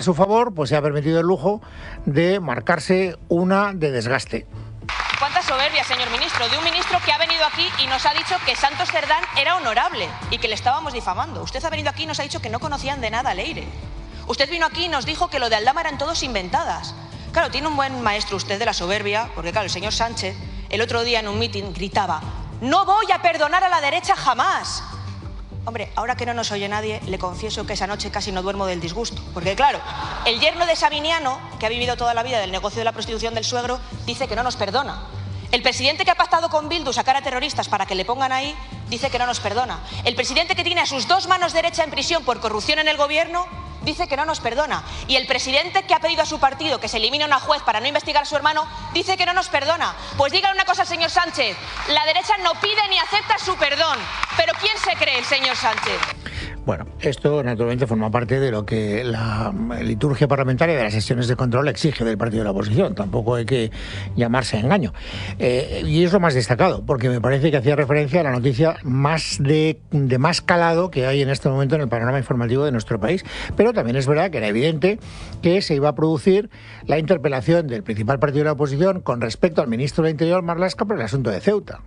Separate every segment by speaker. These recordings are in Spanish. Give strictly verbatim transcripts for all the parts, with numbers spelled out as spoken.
Speaker 1: su favor, pues se ha permitido el lujo de marcarse una de desgaste.
Speaker 2: ¿Cuánta soberbia, señor ministro? De un ministro que ha venido aquí y nos ha dicho que Santos Cerdán era honorable y que le estábamos difamando. Usted ha venido aquí y nos ha dicho que no conocían de nada a Leire. Usted vino aquí y nos dijo que lo de Aldama eran todos inventadas. Claro, tiene un buen maestro usted de la soberbia, porque claro, el señor Sánchez el otro día en un mitin gritaba: no voy a perdonar a la derecha jamás. Hombre, ahora que no nos oye nadie, le confieso que esa noche casi no duermo del disgusto. Porque claro, el yerno de Sabiniano, que ha vivido toda la vida del negocio de la prostitución del suegro, dice que no nos perdona. El presidente que ha pactado con Bildu sacar a terroristas para que le pongan ahí, dice que no nos perdona. El presidente que tiene a sus dos manos derechas en prisión por corrupción en el gobierno, dice que no nos perdona. Y el presidente que ha pedido a su partido que se elimine a una juez para no investigar a su hermano, dice que no nos perdona. Pues dígale una cosa, señor Sánchez, la derecha no pide ni acepta su perdón. Pero ¿quién se cree el señor Sánchez?
Speaker 1: Bueno, esto naturalmente forma parte de lo que la liturgia parlamentaria de las sesiones de control exige del partido de la oposición. Tampoco hay que llamarse a engaño. Eh, y es lo más destacado, porque me parece que hacía referencia a la noticia más de, de más calado que hay en este momento en el panorama informativo de nuestro país. Pero también es verdad que era evidente que se iba a producir la interpelación del principal partido de la oposición con respecto al ministro del Interior, Marlaska, por el asunto de Ceuta.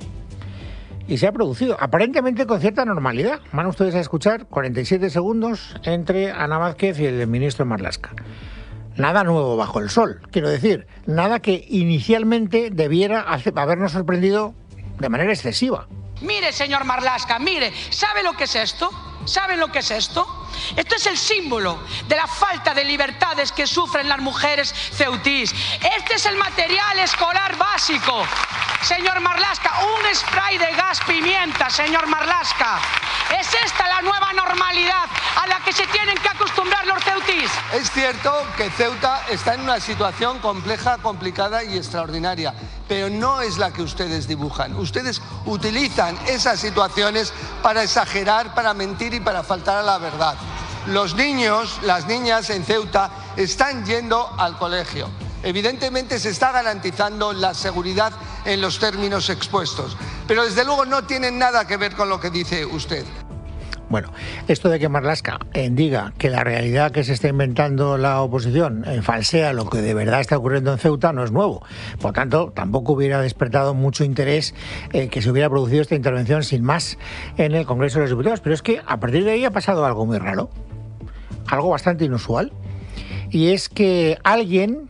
Speaker 1: Y se ha producido, aparentemente con cierta normalidad. Van ustedes a escuchar cuarenta y siete segundos entre Ana Vázquez y el ministro Marlaska. Nada nuevo bajo el sol, quiero decir, nada que inicialmente debiera habernos sorprendido de manera excesiva.
Speaker 3: Mire, señor Marlaska, mire, ¿sabe lo que es esto? ¿Saben lo que es esto? Esto es el símbolo de la falta de libertades que sufren las mujeres ceutís. Este es el material escolar básico. Señor Marlaska, un spray de gas pimienta, señor Marlaska. ¿Es esta la nueva normalidad a la que se tienen que acostumbrar los ceutís?
Speaker 4: Es cierto que Ceuta está en una situación compleja, complicada y extraordinaria, pero no es la que ustedes dibujan. Ustedes utilizan esas situaciones para exagerar, para mentir y para faltar a la verdad. Los niños, las niñas en Ceuta están yendo al colegio. Evidentemente se está garantizando la seguridad en los términos expuestos, pero desde luego no tienen nada que ver con lo que dice usted.
Speaker 1: Bueno, esto de que Marlaska eh, diga que la realidad que se está inventando la oposición eh, falsea lo que de verdad está ocurriendo en Ceuta no es nuevo. Por tanto, tampoco hubiera despertado mucho interés eh, que se hubiera producido esta intervención sin más en el Congreso de los Diputados. Pero es que a partir de ahí ha pasado algo muy raro, algo bastante inusual, y es que alguien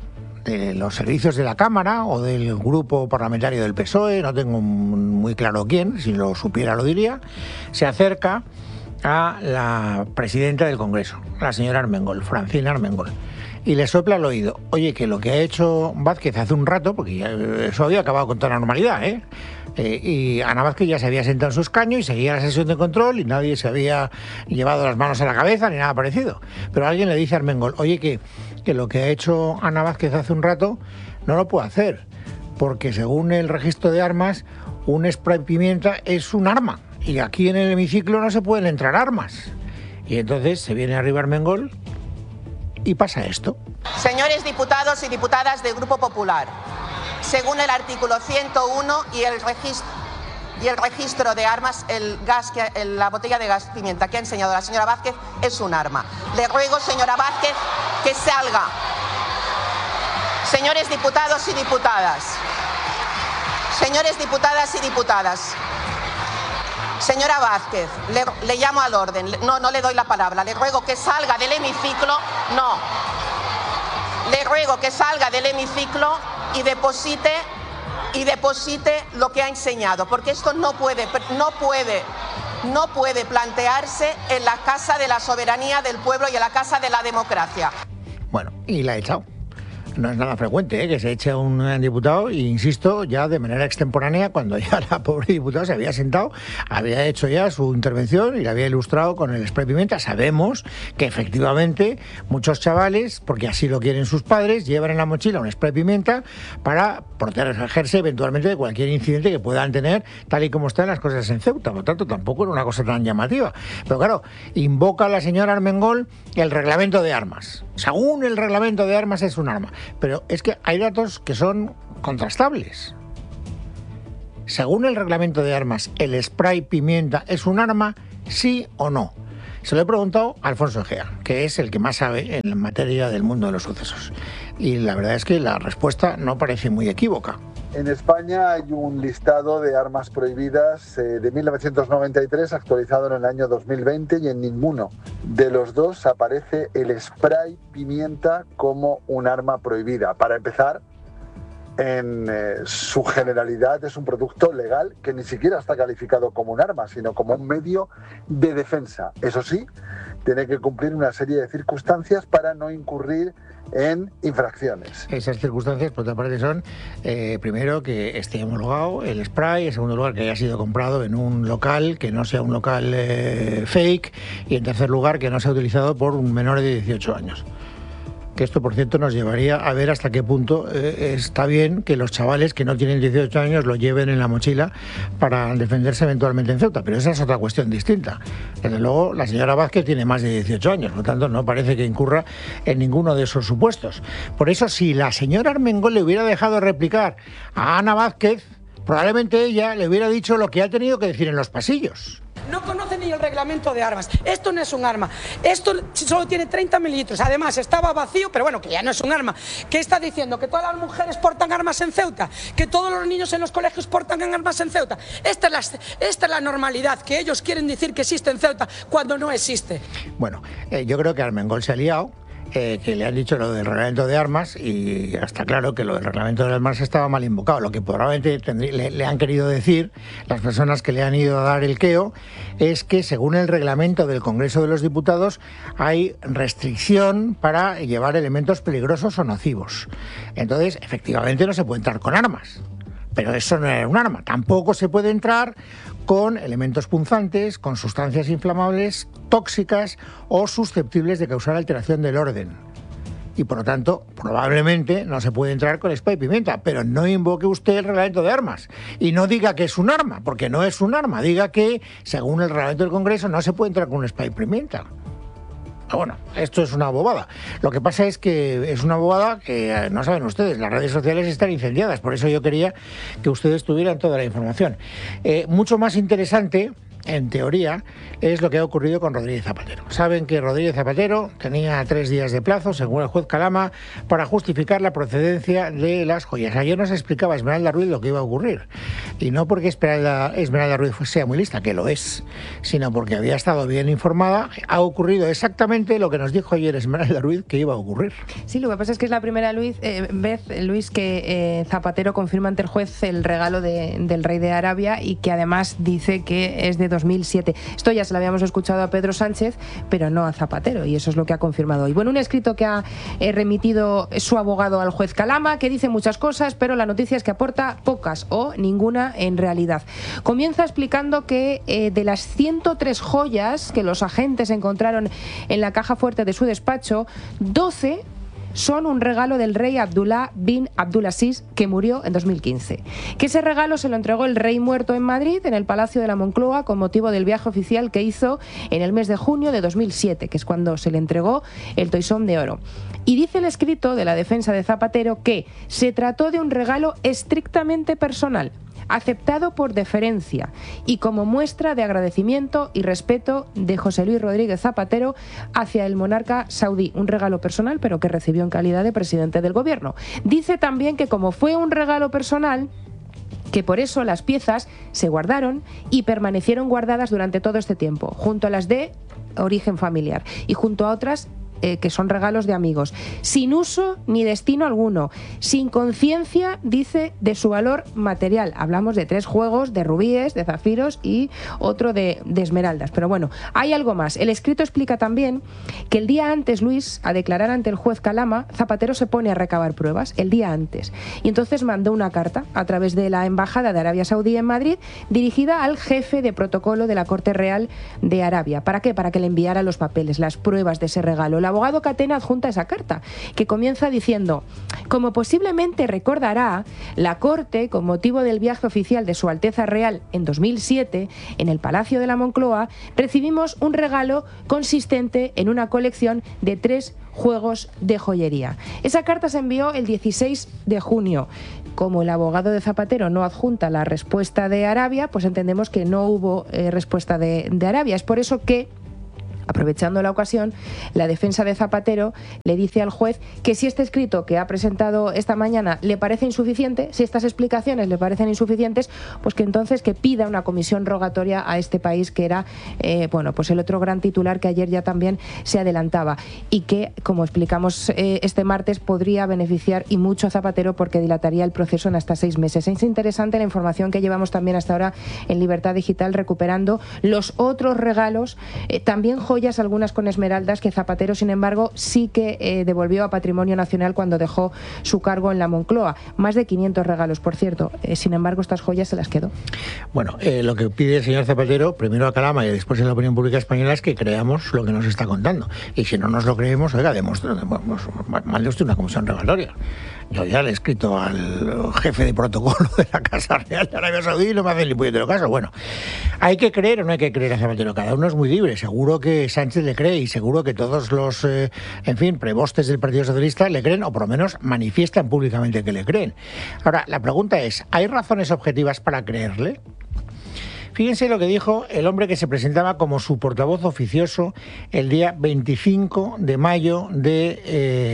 Speaker 1: de los servicios de la Cámara o del grupo parlamentario del P S O E, no tengo muy claro quién, si lo supiera lo diría, se acerca a la presidenta del Congreso, la señora Armengol, Francina Armengol, y le sopla al oído: oye, que lo que ha hecho Vázquez hace un rato, porque ya eso había acabado con toda normalidad, ¿eh? Eh, y Ana Vázquez ya se había sentado en su escaño y seguía la sesión de control y nadie se había llevado las manos a la cabeza ni nada parecido. Pero alguien le dice a Armengol: oye, que, que lo que ha hecho Ana Vázquez hace un rato no lo puede hacer, porque según el registro de armas, un spray pimienta es un arma y aquí en el hemiciclo no se pueden entrar armas. Y entonces se viene arriba Armengol y pasa esto.
Speaker 5: Señores diputados y diputadas del Grupo Popular, según el artículo ciento uno y el registro, y el registro de armas, el gas que, el, la botella de gas pimienta que ha enseñado la señora Vázquez es un arma. Le ruego, señora Vázquez, que salga. Señores diputados y diputadas, señores diputadas y diputadas, señora Vázquez, le, le llamo al orden, no, no le doy la palabra, le ruego que salga del hemiciclo, no, le ruego que salga del hemiciclo y deposite y deposite lo que ha enseñado, porque esto no puede, no puede, no puede plantearse en la Casa de la Soberanía del Pueblo y en la Casa de la Democracia.
Speaker 1: Bueno, y la ha echado. No es nada frecuente, ¿eh?, que se eche a un diputado, e insisto, ya de manera extemporánea, cuando ya la pobre diputada se había sentado, había hecho ya su intervención y la había ilustrado con el spray pimienta. Sabemos que efectivamente muchos chavales, porque así lo quieren sus padres, llevan en la mochila un spray pimienta para protegerse eventualmente de cualquier incidente que puedan tener, tal y como están las cosas en Ceuta. Por tanto, tampoco era una cosa tan llamativa. Pero claro, invoca a la señora Armengol el reglamento de armas. Según el reglamento de armas es un arma. Pero es que hay datos que son contrastables. Según el reglamento de armas, ¿el spray pimienta es un arma, sí o no? Se lo he preguntado a Alfonso Egea, que es el que más sabe en materia del mundo de los sucesos. Y la verdad es que la respuesta no parece muy equívoca.
Speaker 6: En España hay un listado de armas prohibidas eh, de mil novecientos noventa y tres actualizado en el año dos mil veinte y en ninguno de los dos aparece el spray pimienta como un arma prohibida. Para empezar, en eh, su generalidad es un producto legal que ni siquiera está calificado como un arma, sino como un medio de defensa. Eso sí, tiene que cumplir una serie de circunstancias para no incurrir en infracciones.
Speaker 1: Esas circunstancias, por otra parte, son eh, primero que esté homologado el spray, en segundo lugar que haya sido comprado en un local que no sea un local eh, fake, y en tercer lugar que no sea utilizado por un menor de dieciocho años. Que esto, por cierto, nos llevaría a ver hasta qué punto eh, está bien que los chavales que no tienen dieciocho años lo lleven en la mochila para defenderse eventualmente en Ceuta, pero esa es otra cuestión distinta. Desde luego, la señora Vázquez tiene más de dieciocho años, por lo tanto, no parece que incurra en ninguno de esos supuestos. Por eso, si la señora Armengol le hubiera dejado replicar a Ana Vázquez, probablemente ella le hubiera dicho lo que ha tenido que decir en los pasillos.
Speaker 3: No conoce ni el reglamento de armas. Esto no es un arma. Esto solo tiene treinta mililitros. Además, estaba vacío, pero bueno, que ya no es un arma. ¿Qué está diciendo? ¿Que todas las mujeres portan armas en Ceuta? ¿Que todos los niños en los colegios portan armas en Ceuta? Esta es la, esta es la normalidad, que ellos quieren decir que existe en Ceuta cuando no existe.
Speaker 1: Bueno, eh, yo creo que Armengol se ha liado. Eh, que le han dicho lo del reglamento de armas, y está claro que lo del reglamento de armas estaba mal invocado. Lo que probablemente le, le han querido decir las personas que le han ido a dar el queo es que según el reglamento del Congreso de los Diputados hay restricción para llevar elementos peligrosos o nocivos. Entonces, efectivamente no se puede entrar con armas. Pero eso no era un arma. Tampoco se puede entrar con elementos punzantes, con sustancias inflamables, tóxicas o susceptibles de causar alteración del orden. Y por lo tanto, probablemente no se puede entrar con spray pimienta, pero no invoque usted el reglamento de armas. Y no diga que es un arma, porque no es un arma. Diga que, según el reglamento del Congreso, no se puede entrar con un spray pimienta. Bueno, esto es una bobada. Lo que pasa es que es una bobada que no saben ustedes, las redes sociales están incendiadas, por eso yo quería que ustedes tuvieran toda la información. Eh, mucho más interesante, en teoría, es lo que ha ocurrido con Rodríguez Zapatero. Saben que Rodríguez Zapatero tenía tres días de plazo, según el juez Calama, para justificar la procedencia de las joyas. Ayer nos explicaba Esmeralda Ruiz lo que iba a ocurrir. Y no porque Esmeralda, Esmeralda Ruiz sea muy lista, que lo es, sino porque había estado bien informada. Ha ocurrido exactamente lo que nos dijo ayer Esmeralda Ruiz que iba a ocurrir.
Speaker 7: Sí, lo que pasa es que es la primera Luis, eh, vez, Luis, que eh, Zapatero confirma ante el juez el regalo de, del rey de Arabia, y que además dice que es de dos mil siete. Esto ya se lo habíamos escuchado a Pedro Sánchez, pero no a Zapatero, y eso es lo que ha confirmado hoy. Bueno, un escrito que ha eh, remitido su abogado al juez Calama, que dice muchas cosas, pero la noticia es que aporta pocas o ninguna en realidad. Comienza explicando que eh, de las ciento tres joyas que los agentes encontraron en la caja fuerte de su despacho, doce son un regalo del rey Abdullah bin Abdulaziz, que murió en dos mil quince. Que ese regalo se lo entregó el rey muerto en Madrid, en el Palacio de la Moncloa, con motivo del viaje oficial que hizo en el mes de junio de dos mil siete, que es cuando se le entregó el toisón de oro. Y dice el escrito de la defensa de Zapatero que se trató de un regalo estrictamente personal, aceptado por deferencia y como muestra de agradecimiento y respeto de José Luis Rodríguez Zapatero hacia el monarca saudí. Un regalo personal, pero que recibió en calidad de presidente del gobierno. Dice también que como fue un regalo personal, que por eso las piezas se guardaron y permanecieron guardadas durante todo este tiempo, junto a las de origen familiar y junto a otras Eh, que son regalos de amigos, sin uso ni destino alguno, sin conciencia, dice, de su valor material. Hablamos de tres juegos de rubíes, de zafiros y otro de, de esmeraldas. Pero bueno, hay algo más. El escrito explica también que el día antes, Luis, a declarar ante el juez Calama, Zapatero se pone a recabar pruebas, el día antes. Y entonces mandó una carta a través de la Embajada de Arabia Saudí en Madrid, dirigida al jefe de protocolo de la Corte Real de Arabia. ¿Para qué? Para que le enviara los papeles, las pruebas de ese regalo. La abogado Catena adjunta esa carta, que comienza diciendo: como posiblemente recordará, la Corte, con motivo del viaje oficial de Su Alteza Real en dos mil siete, en el Palacio de la Moncloa, recibimos un regalo consistente en una colección de tres juegos de joyería. Esa carta se envió el dieciséis de junio. Como el abogado de Zapatero no adjunta la respuesta de Arabia, pues entendemos que no hubo eh, respuesta de, de Arabia. Es por eso que Aprovechando la ocasión, la defensa de Zapatero le dice al juez que si este escrito que ha presentado esta mañana le parece insuficiente, si estas explicaciones le parecen insuficientes, pues que entonces que pida una comisión rogatoria a este país, que era eh, bueno, pues el otro gran titular que ayer ya también se adelantaba y que, como explicamos eh, este martes, podría beneficiar y mucho a Zapatero porque dilataría el proceso en hasta seis meses. Es interesante la información que llevamos también hasta ahora en Libertad Digital, recuperando los otros regalos, eh, también joyas, algunas con esmeraldas, que Zapatero, sin embargo, sí que eh, devolvió a Patrimonio Nacional cuando dejó su cargo en la Moncloa. Más de quinientos regalos, por cierto. Eh, sin embargo, estas joyas se las quedó.
Speaker 1: Bueno, eh, lo que pide el señor Zapatero, primero a Calama y después en la opinión pública española, es que creamos lo que nos está contando. Y si no nos lo creemos, oiga, demuestre, mande usted una comisión rogatoria. Yo ya le he escrito al jefe de protocolo de la Casa Real de Arabia Saudí y no me hacen ni puñetero caso. Bueno, ¿hay que creer o no hay que creer a Zapatero? Cada uno es muy libre. Seguro que Sánchez le cree y seguro que todos los, eh, en fin, prebostes del Partido Socialista le creen, o por lo menos manifiestan públicamente que le creen. Ahora, la pregunta es, ¿hay razones objetivas para creerle? Fíjense lo que dijo el hombre que se presentaba como su portavoz oficioso el día veinticinco de mayo de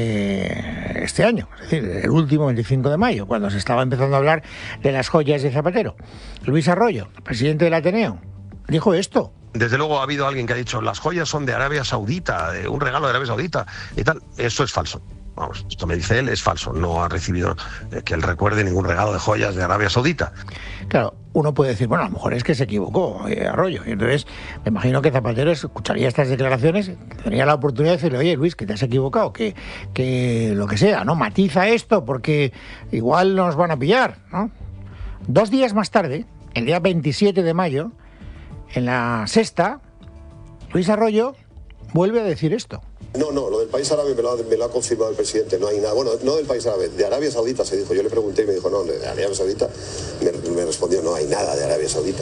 Speaker 1: eh, este año, es decir, el último veinticinco de mayo, cuando se estaba empezando a hablar de las joyas de Zapatero. Luis Arroyo, presidente del Ateneo, dijo esto.
Speaker 8: Desde luego ha habido alguien que ha dicho las joyas son de Arabia Saudita, de un regalo de Arabia Saudita y tal. Eso es falso. Vamos, esto me dice él, es falso. No ha recibido eh, que él recuerde ningún regalo de joyas de Arabia Saudita.
Speaker 1: Claro, uno puede decir, bueno, a lo mejor es que se equivocó eh, Arroyo. Y entonces me imagino que Zapatero escucharía estas declaraciones, tendría la oportunidad de decirle, oye, Luis, que te has equivocado, que, que lo que sea, ¿no? Matiza esto porque igual nos van a pillar, ¿no? Dos días más tarde, el día veintisiete de mayo, en la Sexta, Luis Arroyo vuelve a decir esto.
Speaker 9: No, no, lo del país árabe me lo, ha, me lo ha confirmado el presidente, no hay nada. Bueno, no del país árabe, de Arabia Saudita se dijo. Yo le pregunté y me dijo, no, de Arabia Saudita. Me, me respondió, no hay nada de Arabia Saudita.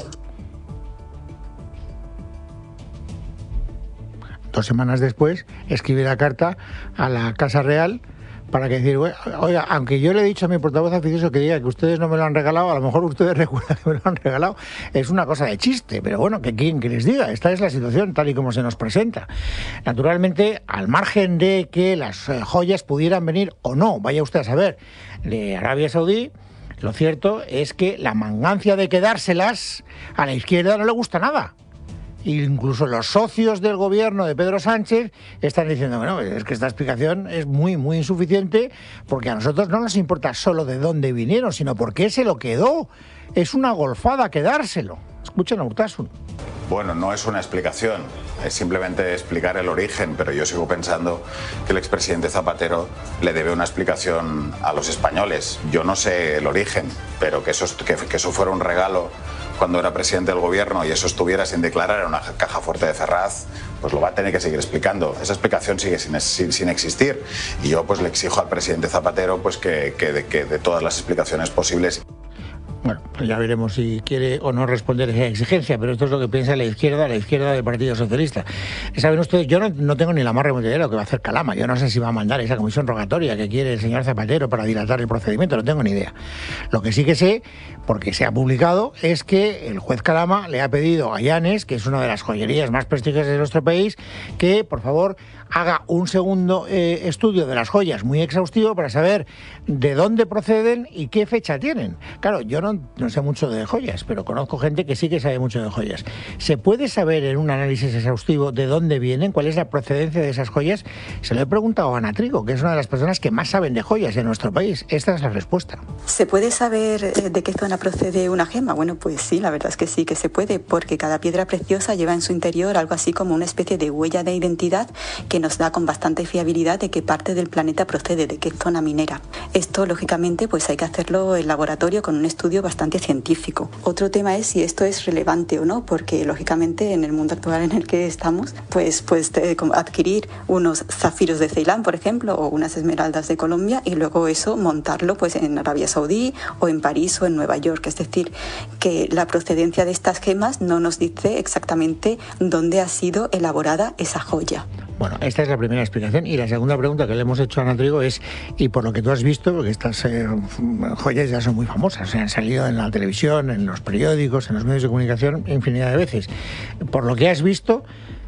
Speaker 1: Dos semanas después escribe la carta a la Casa Real para que decir, oiga, aunque yo le he dicho a mi portavoz oficioso que diga que ustedes no me lo han regalado, a lo mejor ustedes recuerdan que me lo han regalado. Es una cosa de chiste, pero bueno, que quien que les diga, esta es la situación tal y como se nos presenta. Naturalmente, al margen de que las joyas pudieran venir o no, vaya usted a saber, de Arabia Saudí, lo cierto es que la mangancia de quedárselas a la izquierda no le gusta nada. Incluso los socios del gobierno de Pedro Sánchez están diciendo, bueno, es que esta explicación es muy, muy insuficiente porque a nosotros no nos importa solo de dónde vinieron, sino por qué se lo quedó. Es una golfada quedárselo. Escuchen a Urtasun.
Speaker 10: Bueno, no es una explicación, es simplemente explicar el origen, pero yo sigo pensando que el expresidente Zapatero le debe una explicación a los españoles. Yo no sé el origen, pero que eso, que, que eso fuera un regalo cuando era presidente del gobierno y eso estuviera sin declarar en una caja fuerte de Ferraz, pues lo va a tener que seguir explicando. Esa explicación sigue sin, sin, sin existir y yo pues le exijo al presidente Zapatero pues que, que, de, que de todas las explicaciones posibles.
Speaker 1: Bueno, pues ya veremos si quiere o no responder a esa exigencia, pero esto es lo que piensa la izquierda, la izquierda del Partido Socialista. Saben ustedes, yo no, no tengo ni la más remota idea de lo que va a hacer Calama. Yo no sé si va a mandar esa comisión rogatoria que quiere el señor Zapatero para dilatar el procedimiento, no tengo ni idea. Lo que sí que sé, porque se ha publicado, es que el juez Calama le ha pedido a Llanes, que es una de las joyerías más prestigiosas de nuestro país, que por favor haga un segundo eh, estudio de las joyas muy exhaustivo para saber de dónde proceden y qué fecha tienen. Claro, yo no, no sé mucho de joyas, pero conozco gente que sí que sabe mucho de joyas. ¿Se puede saber en un análisis exhaustivo de dónde vienen, cuál es la procedencia de esas joyas? Se lo he preguntado a Ana Trigo, que es una de las personas que más saben de joyas en nuestro país. Esta es la respuesta.
Speaker 11: ¿Se puede saber de qué zona procede una gema? Bueno, pues sí, la verdad es que sí que se puede, porque cada piedra preciosa lleva en su interior algo así como una especie de huella de identidad que nos da con bastante fiabilidad de qué parte del planeta procede, de qué zona minera. Esto, lógicamente, pues hay que hacerlo en laboratorio con un estudio bastante científico. Otro tema es si esto es relevante o no, porque, lógicamente, en el mundo actual en el que estamos, pues, pues eh, adquirir unos zafiros de Ceilán, por ejemplo, o unas esmeraldas de Colombia, y luego eso montarlo pues en Arabia Saudí o en París o en Nueva York. Es decir, que la procedencia de estas gemas no nos dice exactamente dónde ha sido elaborada esa joya.
Speaker 1: Bueno, esta es la primera explicación. Y la segunda pregunta que le hemos hecho a Ana Trigo es, y por lo que tú has visto, porque estas eh, joyas ya son muy famosas, se han salido en la televisión, en los periódicos, en los medios de comunicación, infinidad de veces. Por lo que has visto,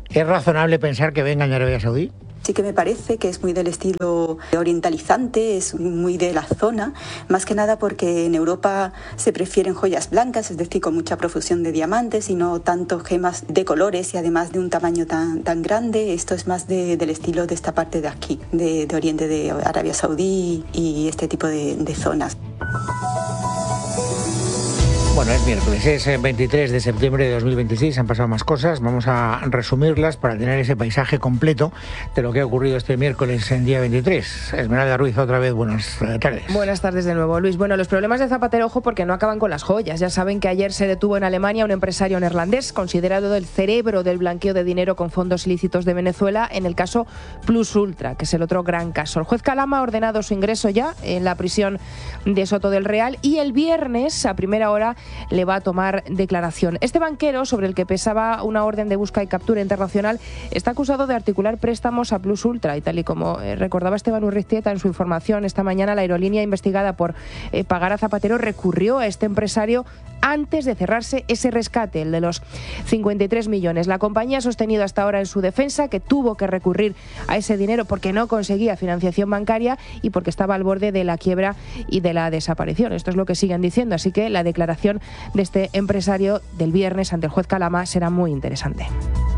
Speaker 1: ¿Es razonable pensar que vengan de Arabia Saudí?
Speaker 11: Sí que me parece que es muy del estilo orientalizante, es muy de la zona, más que nada porque en Europa se prefieren joyas blancas, es decir, con mucha profusión de diamantes y no tanto gemas de colores y además de un tamaño tan, tan grande. Esto es más de, del estilo de esta parte de aquí, de, de Oriente, de Arabia Saudí y este tipo de, de zonas.
Speaker 1: Bueno, es miércoles, es veintitrés de septiembre de dos mil veintiséis, han pasado más cosas, vamos a resumirlas para tener ese paisaje completo de lo que ha ocurrido este miércoles en día veintitrés. Esmeralda Ruiz, otra vez, buenas tardes.
Speaker 7: Buenas tardes de nuevo, Luis. Bueno, los problemas de Zapatero, ojo, porque no acaban con las joyas. Ya saben que ayer se detuvo en Alemania un empresario neerlandés considerado el cerebro del blanqueo de dinero con fondos ilícitos de Venezuela en el caso Plus Ultra, que es el otro gran caso. El juez Calama ha ordenado su ingreso ya en la prisión de Soto del Real y el viernes, a primera hora, le va a tomar declaración. Este banquero, sobre el que pesaba una orden de busca y captura internacional, está acusado de articular préstamos a Plus Ultra y tal y como eh, recordaba Esteban Urriztieta en su información esta mañana, la aerolínea investigada por eh, pagar a Zapatero recurrió a este empresario antes de cerrarse ese rescate, el de los cincuenta y tres millones. La compañía ha sostenido hasta ahora en su defensa que tuvo que recurrir a ese dinero porque no conseguía financiación bancaria y porque estaba al borde de la quiebra y de la desaparición. Esto es lo que siguen diciendo, así que la declaración de este empresario del viernes ante el juez Calama será muy interesante.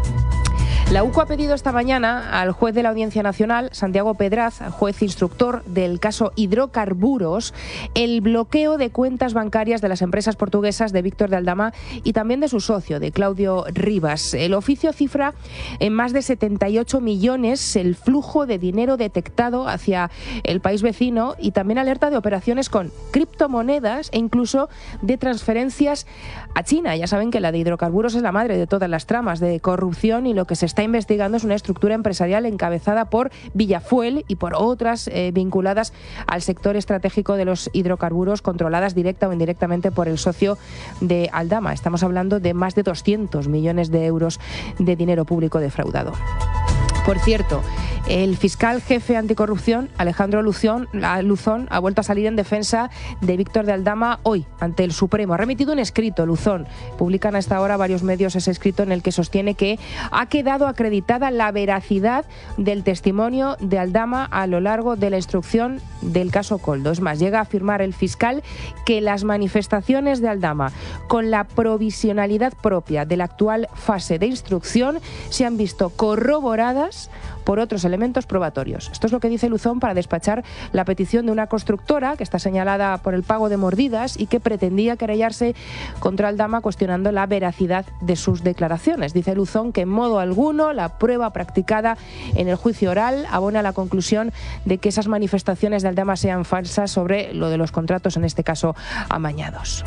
Speaker 7: La U C O ha pedido esta mañana al juez de la Audiencia Nacional, Santiago Pedraz, juez instructor del caso Hidrocarburos, el bloqueo de cuentas bancarias de las empresas portuguesas de Víctor de Aldama y también de su socio, de Claudio Rivas. El oficio cifra en más de setenta y ocho millones el flujo de dinero detectado hacia el país vecino y también alerta de operaciones con criptomonedas e incluso de transferencias a China. Ya saben que la de hidrocarburos es la madre de todas las tramas de corrupción y lo que se está investigando es una estructura empresarial encabezada por Villafuel y por otras eh, vinculadas al sector estratégico de los hidrocarburos, controladas directa o indirectamente por el socio de Aldama. Estamos hablando de más de doscientos millones de euros de dinero público defraudado. Por cierto, el fiscal jefe anticorrupción, Alejandro Luzón, Luzón, ha vuelto a salir en defensa de Víctor de Aldama hoy ante el Supremo. Ha remitido un escrito, Luzón. Publican a esta hora varios medios ese escrito en el que sostiene que ha quedado acreditada la veracidad del testimonio de Aldama a lo largo de la instrucción del caso Koldo. Es más, llega a afirmar el fiscal que las manifestaciones de Aldama, con la provisionalidad propia de la actual fase de instrucción, se han visto corroboradas por otros elementos probatorios. Esto es lo que dice Luzón para despachar la petición de una constructora que está señalada por el pago de mordidas y que pretendía querellarse contra Aldama cuestionando la veracidad de sus declaraciones. Dice Luzón que en modo alguno la prueba practicada en el juicio oral abona la conclusión de que esas manifestaciones de Aldama sean falsas sobre lo de los contratos, en este caso amañados.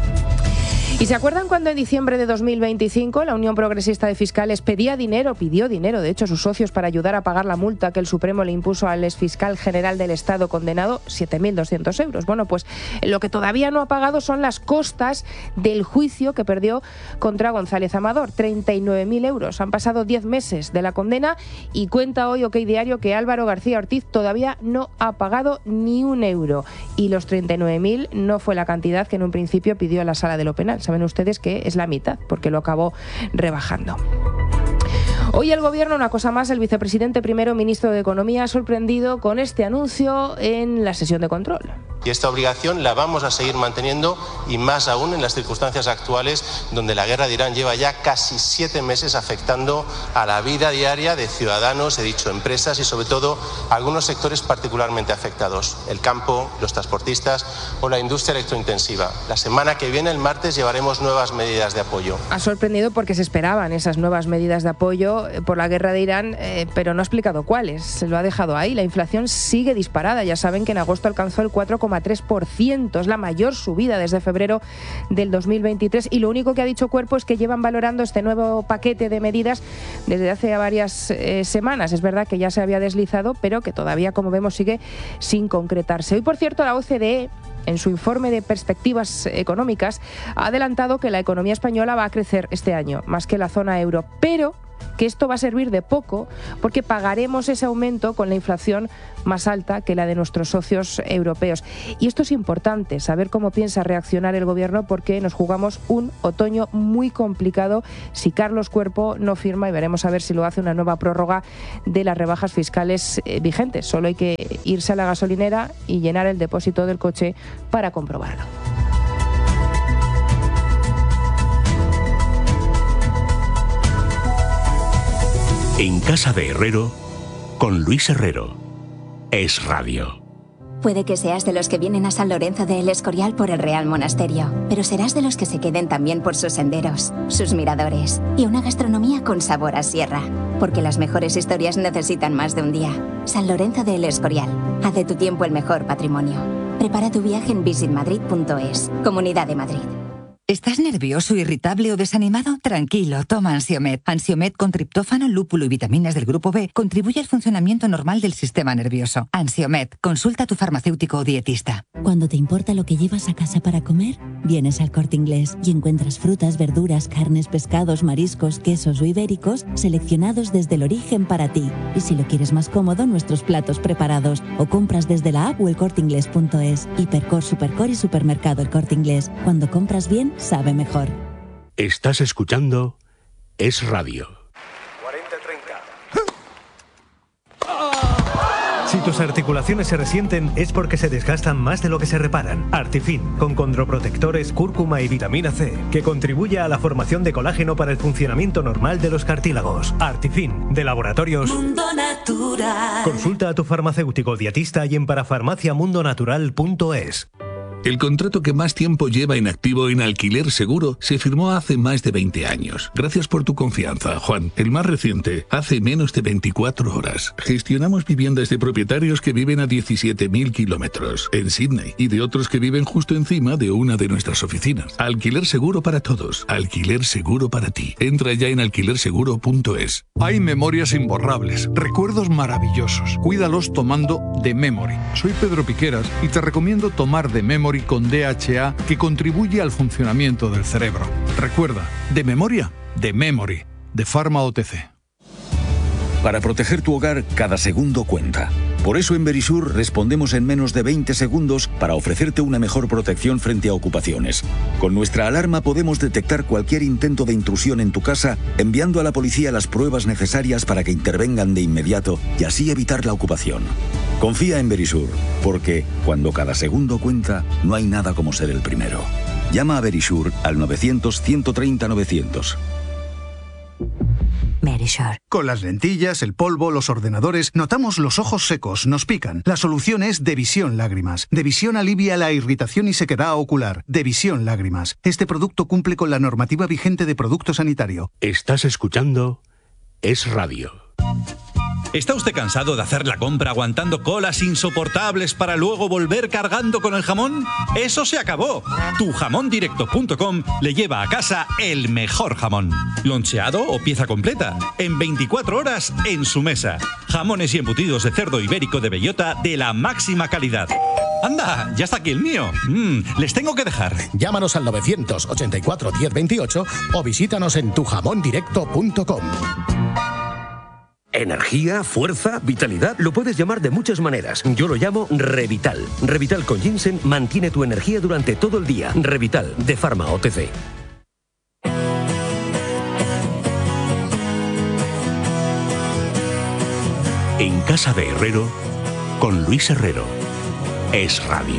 Speaker 7: ¿Y se acuerdan cuando en diciembre de dos mil veinticinco la Unión Progresista de Fiscales pedía dinero, pidió dinero, de hecho, a sus socios para ayudar a pagar la multa que el Supremo le impuso al exfiscal general del Estado condenado, siete mil doscientos euros? Bueno, pues lo que todavía no ha pagado son las costas del juicio que perdió contra González Amador, treinta y nueve mil euros. Han pasado diez meses de la condena y cuenta hoy OK Diario que Álvaro García Ortiz todavía no ha pagado ni un euro. Y los treinta y nueve mil no fue la cantidad que en un principio pidió la Sala de lo Penal. Saben ustedes que es la mitad, porque lo acabó rebajando. Hoy el Gobierno, una cosa más, el vicepresidente primero ministro de Economía ha sorprendido con este anuncio en la sesión de control.
Speaker 12: Y esta obligación la vamos a seguir manteniendo y más aún en las circunstancias actuales donde la guerra de Irán lleva ya casi siete meses afectando a la vida diaria de ciudadanos, he dicho empresas y sobre todo algunos sectores particularmente afectados, el campo, los transportistas o la industria electrointensiva. La semana que viene, el martes, llevaremos nuevas medidas de apoyo.
Speaker 7: Ha sorprendido porque se esperaban esas nuevas medidas de apoyo por la guerra de Irán, eh, pero no ha explicado cuáles. Se lo ha dejado ahí. La inflación sigue disparada. Ya saben que en agosto alcanzó el cuatro coma tres por ciento. Es la mayor subida desde febrero del dos mil veintitrés y lo único que ha dicho Cuerpo es que llevan valorando este nuevo paquete de medidas desde hace varias eh, semanas. Es verdad que ya se había deslizado, pero que todavía, como vemos, sigue sin concretarse. Hoy, por cierto, la O C D E, en su informe de perspectivas económicas, ha adelantado que la economía española va a crecer este año, más que la zona euro, pero que esto va a servir de poco porque pagaremos ese aumento con la inflación más alta que la de nuestros socios europeos. Y esto es importante, saber cómo piensa reaccionar el Gobierno, porque nos jugamos un otoño muy complicado si Carlos Cuerpo no firma, y veremos a ver si lo hace, una nueva prórroga de las rebajas fiscales eh, vigentes. Solo hay que irse a la gasolinera y llenar el depósito del coche para comprobarlo.
Speaker 13: En casa de Herrero, con Luis Herrero. Es Radio.
Speaker 14: Puede que seas de los que vienen a San Lorenzo de El Escorial por el Real Monasterio, pero serás de los que se queden también por sus senderos, sus miradores y una gastronomía con sabor a sierra. Porque las mejores historias necesitan más de un día. San Lorenzo de El Escorial. Haz de tu tiempo el mejor patrimonio. Prepara tu viaje en visit madrid punto es. Comunidad de Madrid.
Speaker 15: ¿Estás nervioso, irritable o desanimado? Tranquilo, toma Ansiomed. Ansiomed con triptófano, lúpulo y vitaminas del grupo B contribuye al funcionamiento normal del sistema nervioso. Ansiomed, consulta a tu farmacéutico o dietista.
Speaker 16: Cuando te importa lo que llevas a casa para comer, vienes al Corte Inglés y encuentras frutas, verduras, carnes, pescados, mariscos, quesos o ibéricos seleccionados desde el origen para ti. Y si lo quieres más cómodo, nuestros platos preparados, o compras desde la app o el corte inglés punto es. Hipercor, Supercor y Supermercado El Corte Inglés. Cuando compras bien, sabe mejor.
Speaker 13: Estás escuchando Es Radio.
Speaker 17: cuarenta treinta. Si tus articulaciones se resienten es porque se desgastan más de lo que se reparan. Artifin, con condroprotectores, cúrcuma y vitamina C, que contribuye a la formación de colágeno para el funcionamiento normal de los cartílagos. Artifin, de Laboratorios
Speaker 18: Mundo Natural.
Speaker 17: Consulta a tu farmacéutico dietista y en parafarmacia mundo natural punto es.
Speaker 19: El contrato que más tiempo lleva en activo en Alquiler Seguro se firmó hace más de veinte años. Gracias por tu confianza, Juan. El más reciente, hace menos de veinticuatro horas. Gestionamos viviendas de propietarios que viven a diecisiete mil kilómetros en Sydney y de otros que viven justo encima de una de nuestras oficinas. Alquiler Seguro para todos. Alquiler Seguro para ti. Entra ya en alquiler seguro punto es.
Speaker 20: Hay memorias imborrables, recuerdos maravillosos. Cuídalos tomando The Memory. Soy Pedro Piqueras y te recomiendo tomar The Memory con D H A, que contribuye al funcionamiento del cerebro. Recuerda, de memoria, de Memory, de Pharma O T C.
Speaker 21: Para proteger tu hogar, cada segundo cuenta. Por eso en Verisur respondemos en menos de veinte segundos para ofrecerte una mejor protección frente a ocupaciones. Con nuestra alarma podemos detectar cualquier intento de intrusión en tu casa, enviando a la policía las pruebas necesarias para que intervengan de inmediato y así evitar la ocupación. Confía en Verisur, porque cuando cada segundo cuenta, no hay nada como ser el primero. Llama a Verisur al novecientos, ciento treinta, novecientos.
Speaker 22: Verisur. Con las lentillas, el polvo, los ordenadores, notamos los ojos secos, nos pican. La solución es Devisión Lágrimas. Devisión alivia la irritación y sequedad ocular. Devisión Lágrimas. Este producto cumple con la normativa vigente de producto sanitario.
Speaker 13: Estás escuchando Es Radio.
Speaker 23: ¿Está usted cansado de hacer la compra aguantando colas insoportables para luego volver cargando con el jamón? ¡Eso se acabó! tu jamón directo punto com le lleva a casa el mejor jamón. Loncheado o pieza completa, en veinticuatro horas en su mesa. Jamones y embutidos de cerdo ibérico de bellota de la máxima calidad. ¡Anda! ¡Ya está aquí el mío! Mm, les tengo que dejar.
Speaker 24: Llámanos al novecientos ochenta y cuatro, diez veintiocho o visítanos en tu jamón directo punto com.
Speaker 25: Energía, fuerza, vitalidad, lo puedes llamar de muchas maneras. Yo lo llamo Revital. Revital con ginseng mantiene tu energía durante todo el día. Revital, de Pharma O T C.
Speaker 13: En casa de Herrero, con Luis Herrero. Es Radio.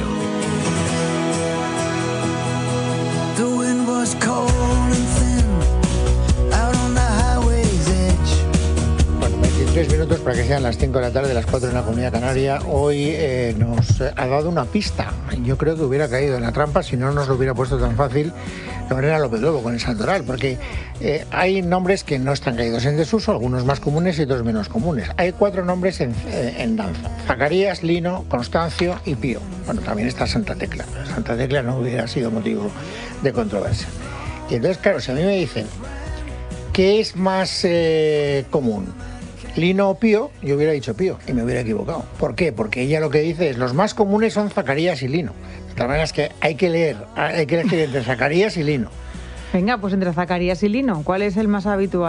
Speaker 18: The wind was cold and thin out on the highway's edge.
Speaker 1: Bueno, veintitrés minutos para que sean las cinco de la tarde, las cuatro en la Comunidad Canaria. Hoy eh, nos ha dado una pista. Yo creo que hubiera caído en la trampa si no nos lo hubiera puesto tan fácil Lorena López Lobo con el Santoral, porque eh, hay nombres que no están caídos en desuso, algunos más comunes y otros menos comunes. Hay cuatro nombres en, eh, en danza: Zacarías, Lino, Constancio y Pío. Bueno, también está Santa Tecla. Santa Tecla no hubiera sido motivo de controversia. Y entonces, claro, si a mí me dicen ¿qué es más eh, común? Lino o Pío, yo hubiera dicho Pío y me hubiera equivocado. ¿Por qué? Porque ella lo que dice es los más comunes son Zacarías y Lino. De todas maneras que hay que leer, hay que elegir entre Zacarías y Lino.
Speaker 26: Venga, pues entre Zacarías y Lino, ¿cuál es el más habitual?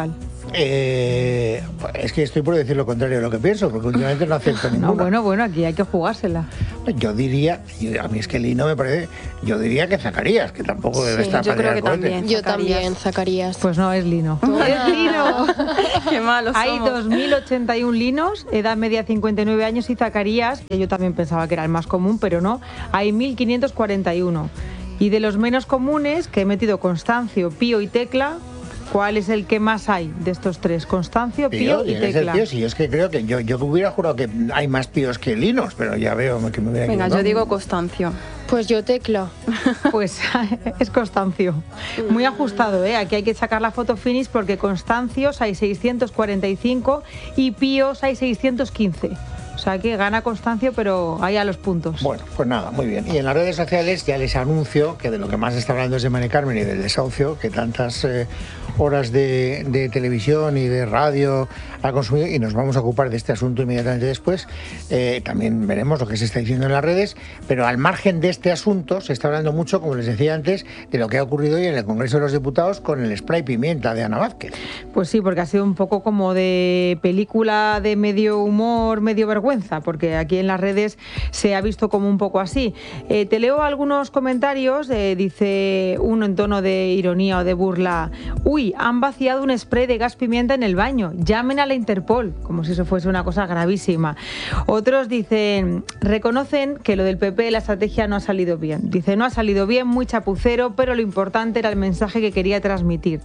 Speaker 1: Eh, es que estoy por decir lo contrario de lo que pienso, porque últimamente no acierto ninguna.
Speaker 2: No, bueno, bueno, aquí hay que jugársela.
Speaker 1: Yo diría, yo, a mí es que Lino me parece, yo diría que Zacarías, que tampoco debe
Speaker 3: Sí,
Speaker 1: estar
Speaker 3: yo
Speaker 1: para
Speaker 3: creo
Speaker 1: tirar
Speaker 3: que
Speaker 1: cohetes.
Speaker 3: también. Yo también, Zacarías.
Speaker 2: Pues no, es Lino.
Speaker 3: ¡Es
Speaker 2: Lino!
Speaker 3: ¡Qué malos
Speaker 2: Hay
Speaker 3: somos!
Speaker 2: dos mil ochenta y uno linos, edad media cincuenta y nueve años, y Zacarías, que yo también pensaba que era el más común, pero no, hay mil quinientos cuarenta y uno. Y de los menos comunes, que he metido Constancio, Pío y Tecla, ¿cuál es el que más hay de estos tres? Constancio, Pío,
Speaker 1: Pío
Speaker 2: y
Speaker 1: tiene que ser
Speaker 2: Tecla.
Speaker 1: Pío, sí, es que creo que yo, yo hubiera jurado que hay más Píos que Linos, pero ya veo que me hubiera
Speaker 3: Venga,
Speaker 1: equivocado.
Speaker 3: yo digo Constancio. Pues yo Tecla.
Speaker 2: Pues es Constancio. Muy ajustado, ¿eh? Aquí hay que sacar la foto finish porque Constancios hay seiscientos cuarenta y cinco y Píos hay seiscientos quince. O sea que gana Constancio, pero ahí a los puntos.
Speaker 1: Bueno, pues nada, muy bien. Y en las redes sociales ya les anuncio que de lo que más se está hablando es de Mari Carmen y del desahucio, que tantas eh, horas de, de televisión y de radio ha consumido, y nos vamos a ocupar de este asunto inmediatamente después. Eh, también veremos lo que se está diciendo en las redes, pero al margen de este asunto se está hablando mucho, como les decía antes, de lo que ha ocurrido hoy en el Congreso de los Diputados con el spray pimienta de Ana Vázquez.
Speaker 2: Pues sí, porque ha sido un poco como de película de medio humor, medio vergüenza, porque aquí en las redes se ha visto como un poco así. Eh, te leo algunos comentarios, eh, dice uno en tono de ironía o de burla: uy, han vaciado un spray de gas pimienta en el baño, llamen a la Interpol, como si eso fuese una cosa gravísima. Otros dicen, reconocen que lo del P P, la estrategia no ha salido bien. Dice, no ha salido bien, muy chapucero, pero lo importante era el mensaje que quería transmitir.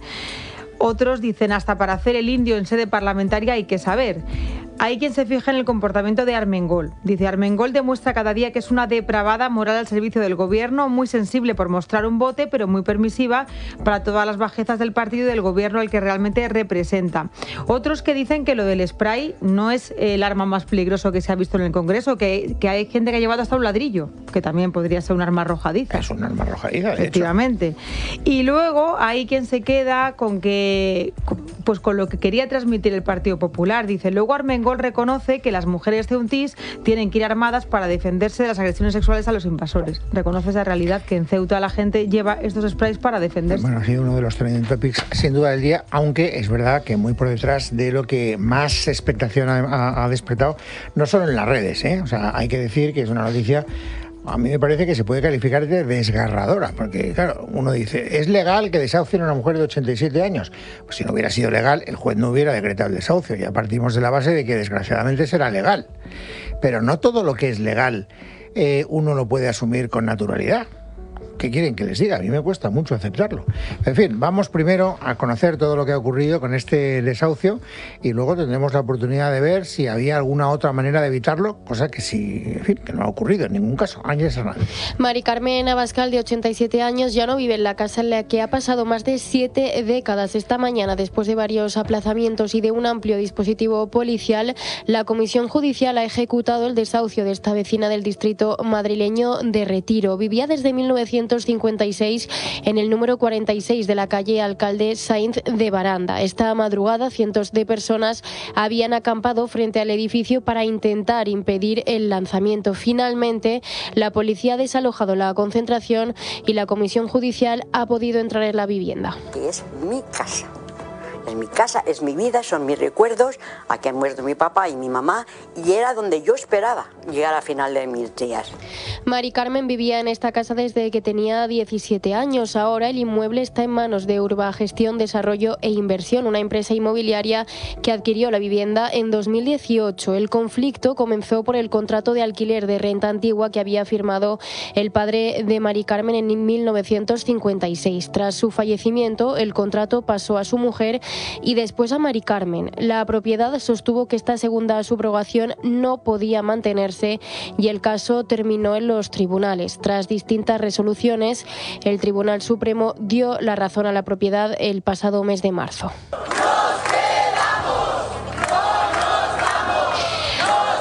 Speaker 2: Otros dicen, hasta para hacer el indio en sede parlamentaria hay que saber. Hay quien se fija en el comportamiento de Armengol. Dice, Armengol demuestra cada día que es una depravada moral al servicio del gobierno, muy sensible por mostrar un bote, pero muy permisiva para todas las bajezas del partido y del gobierno al que realmente representa. Otros que dicen que lo del spray no es el arma más peligroso que se ha visto en el Congreso, que, que hay gente que ha llevado hasta un ladrillo, que también podría ser un arma arrojadiza.
Speaker 1: Es un arma arrojadiza, de
Speaker 2: Efectivamente. Hecho. Y luego hay quien se queda con que, pues con lo que quería transmitir el Partido Popular. Dice, luego Armengol reconoce que las mujeres ceutís tienen que ir armadas para defenderse de las agresiones sexuales a los invasores. Reconoce esa realidad, que en Ceuta la gente lleva estos sprays para defenderse.
Speaker 1: Bueno, ha sido uno de los trending topics sin duda del día, aunque es verdad que muy por detrás de lo que más expectación ha, ha despertado, no solo en las redes, ¿eh? O sea, hay que decir que es una noticia, a mí me parece que se puede calificar de desgarradora, porque claro, uno dice, ¿es legal que desahucien a una mujer de ochenta y siete años? Pues si no hubiera sido legal, el juez no hubiera decretado el desahucio. Ya partimos de la base de que desgraciadamente será legal. Pero no todo lo que es legal eh, uno lo puede asumir con naturalidad. ¿Qué quieren que les diga? A mí me cuesta mucho aceptarlo. En fin, vamos primero a conocer todo lo que ha ocurrido con este desahucio y luego tendremos la oportunidad de ver si había alguna otra manera de evitarlo, cosa que sí, en fin, que no ha ocurrido en ningún caso. Ángeles Hernández.
Speaker 3: Mari Carmen Abascal, de ochenta y siete años, ya no vive en la casa en la que ha pasado más de siete décadas. Esta mañana, después de varios aplazamientos y de un amplio dispositivo policial, la Comisión Judicial ha ejecutado el desahucio de esta vecina del distrito madrileño de Retiro. Vivía desde mil novecientos cincuenta y seis en el número cuarenta y seis de la calle Alcalde Sainz de Baranda. Esta madrugada, cientos de personas habían acampado frente al edificio para intentar impedir el lanzamiento. Finalmente, la policía ha desalojado la concentración y la Comisión Judicial ha podido entrar en la vivienda.
Speaker 4: Es mi casa. Es mi casa, es mi vida, son mis recuerdos. Aquí han muerto mi papá y mi mamá y era donde yo esperaba llegar al final de mis días.
Speaker 3: Mari Carmen vivía en esta casa desde que tenía diecisiete años. Ahora el inmueble está en manos de Urbagestión, Desarrollo e Inversión, una empresa inmobiliaria que adquirió la vivienda en dos mil dieciocho. El conflicto comenzó por el contrato de alquiler de renta antigua que había firmado el padre de Mari Carmen en mil novecientos cincuenta y seis. Tras su fallecimiento, el contrato pasó a su mujer y después a Mari Carmen. La propiedad sostuvo que esta segunda subrogación no podía mantenerse y el caso terminó en los tribunales. Tras distintas resoluciones, el Tribunal Supremo dio la razón a la propiedad el pasado mes de marzo. Hasta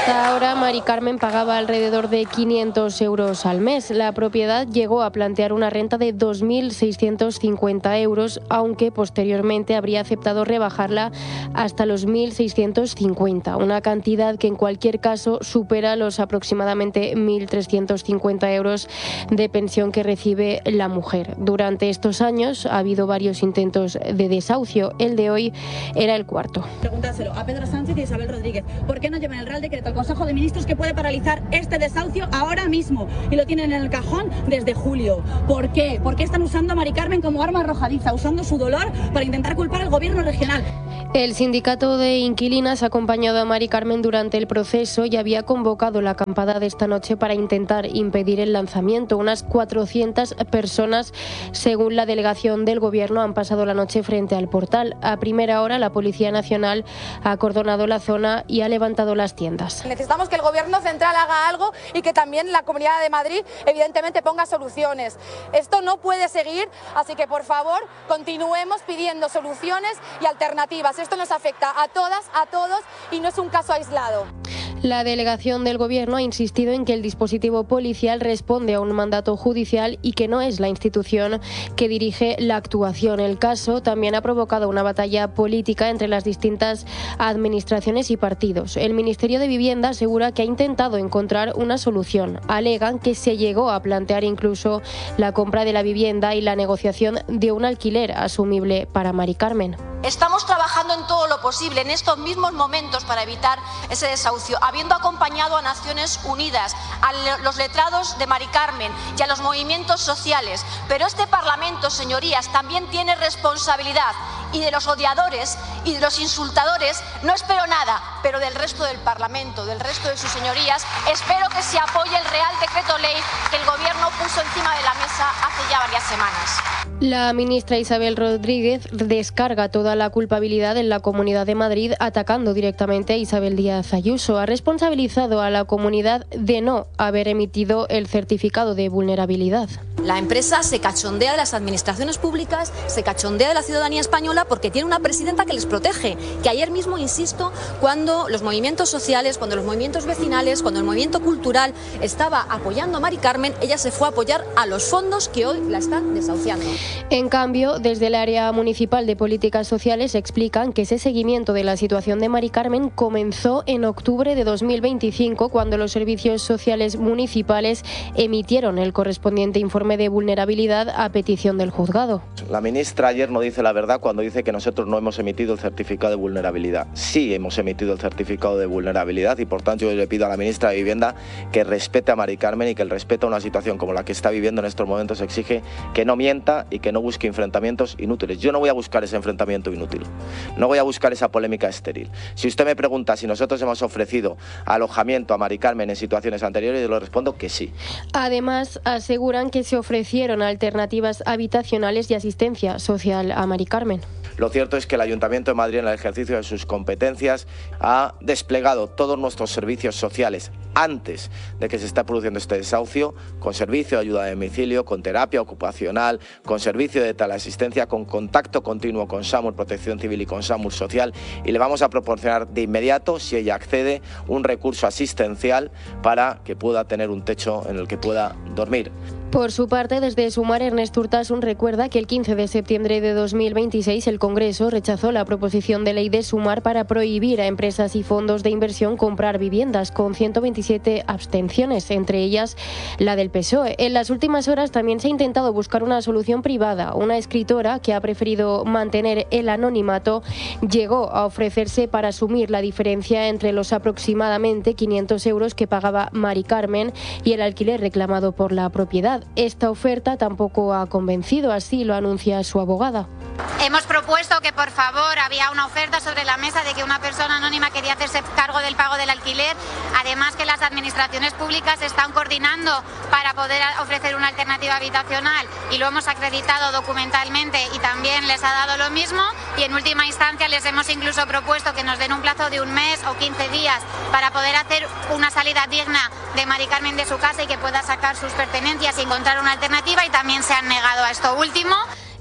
Speaker 3: Hasta ahora, Mari Carmen pagaba alrededor de quinientos euros al mes. La propiedad llegó a plantear una renta de dos mil seiscientos cincuenta euros, aunque posteriormente habría aceptado rebajarla hasta los mil seiscientos cincuenta, una cantidad que en cualquier caso supera los aproximadamente mil trescientos cincuenta euros de pensión que recibe la mujer. Durante estos años ha habido varios intentos de desahucio. El de hoy era el cuarto.
Speaker 5: Pregúntaselo a Pedro Sánchez y a Isabel Rodríguez. ¿Por qué no llevan el Real Decreto al Consejo de Ministros que puede paralizar este desahucio ahora mismo? Y lo tienen en el cajón desde julio. ¿Por qué? ¿Por qué están usando a Mari Carmen como arma arrojadiza, usando su dolor para intentar culpar al gobierno regional?
Speaker 3: El sindicato de inquilinas ha acompañado a Mari Carmen durante el proceso y había convocado la acampada de esta noche para intentar impedir el lanzamiento. Unas cuatrocientas personas, según la delegación del gobierno, han pasado la noche frente al portal. A primera hora, la Policía Nacional ha acordonado la zona y ha levantado las tiendas.
Speaker 6: Necesitamos que el gobierno central haga algo y que también la Comunidad de Madrid, evidentemente, ponga soluciones. Esto no puede seguir, así que por favor continuemos pidiendo soluciones y alternativas. Esto nos afecta a todas, a todos y no es un caso aislado.
Speaker 3: La delegación del Gobierno ha insistido en que el dispositivo policial responde a un mandato judicial y que no es la institución que dirige la actuación. El caso también ha provocado una batalla política entre las distintas administraciones y partidos. El Ministerio de Vivienda asegura que ha intentado encontrar una solución. Alegan que se llegó a plantear incluso la compra de la vivienda y la negociación de un alquiler asumible para Mari Carmen.
Speaker 8: Estamos trabajando en todo lo posible en estos mismos momentos para evitar ese desahucio, habiendo acompañado a Naciones Unidas, a los letrados de Mari Carmen y a los movimientos sociales. Pero este Parlamento, señorías, también tiene responsabilidad y de los odiadores y de los insultadores no espero nada, pero del resto del Parlamento, del resto de sus señorías, espero que se apoye el Real Decreto Ley que el Gobierno puso encima de la mesa hace ya varias semanas.
Speaker 3: La ministra Isabel Rodríguez descarga toda la culpabilidad en la Comunidad de Madrid, atacando directamente a Isabel Díaz Ayuso. Ha responsabilizado a la comunidad de no haber emitido el certificado de vulnerabilidad.
Speaker 9: La empresa se cachondea de las administraciones públicas, se cachondea de la ciudadanía española porque tiene una presidenta que les protege. Que ayer mismo, insisto, cuando los movimientos sociales, cuando los movimientos vecinales, cuando el movimiento cultural estaba apoyando a Mari Carmen, ella se fue a apoyar a los fondos que hoy la están desahuciando.
Speaker 3: En cambio, desde el área municipal de políticas sociales explican que ese seguimiento de la situación de Mari Carmen comenzó en octubre de dos mil veinticinco, cuando los servicios sociales municipales emitieron el correspondiente informe de vulnerabilidad a petición del juzgado.
Speaker 10: La ministra ayer no dice la verdad cuando dice que nosotros no hemos emitido el certificado de vulnerabilidad. Sí hemos emitido el certificado de vulnerabilidad y por tanto yo le pido a la ministra de Vivienda que respete a Mari Carmen y que el respeto a una situación como la que está viviendo en estos momentos exige que no mienta y que no busque enfrentamientos inútiles. Yo no voy a buscar ese enfrentamiento inútil, no voy a buscar esa polémica estéril. Si usted me pregunta si nosotros hemos ofrecido alojamiento a Mari Carmen en situaciones anteriores, yo le respondo que sí.
Speaker 3: Además, aseguran que se ofrecieron alternativas habitacionales y asistencia social a Mari Carmen.
Speaker 10: Lo cierto es que el Ayuntamiento de Madrid, en el ejercicio de sus competencias, ha desplegado todos nuestros servicios sociales antes de que se esté produciendo este desahucio, con servicio de ayuda a domicilio, con terapia ocupacional, con servicio de teleasistencia, con contacto continuo con SAMUR Protección Civil y con SAMUR Social, y le vamos a proporcionar de inmediato, si ella accede, un recurso asistencial para que pueda tener un techo en el que pueda dormir.
Speaker 3: Por su parte, desde Sumar, Ernest Urtasun recuerda que el quince de septiembre de dos mil veintiséis el Congreso rechazó la proposición de ley de Sumar para prohibir a empresas y fondos de inversión comprar viviendas, con ciento veintisiete abstenciones, entre ellas la del P S O E. En las últimas horas también se ha intentado buscar una solución privada. Una escritora que ha preferido mantener el anonimato llegó a ofrecerse para asumir la diferencia entre los aproximadamente quinientos euros que pagaba Mari Carmen y el alquiler reclamado por la propiedad. Esta oferta tampoco ha convencido, así lo anuncia su abogada.
Speaker 26: Hemos propuesto que, por favor, había una oferta sobre la mesa de que una persona anónima quería hacerse cargo del pago del alquiler, además que las administraciones públicas están coordinando para poder ofrecer una alternativa habitacional y lo hemos acreditado documentalmente y también les ha dado lo mismo, y en última instancia les hemos incluso propuesto que nos den un plazo de un mes o quince días para poder hacer una salida digna de Mari Carmen de su casa y que pueda sacar sus pertenencias y encontrar una alternativa, y también se han negado a esto último.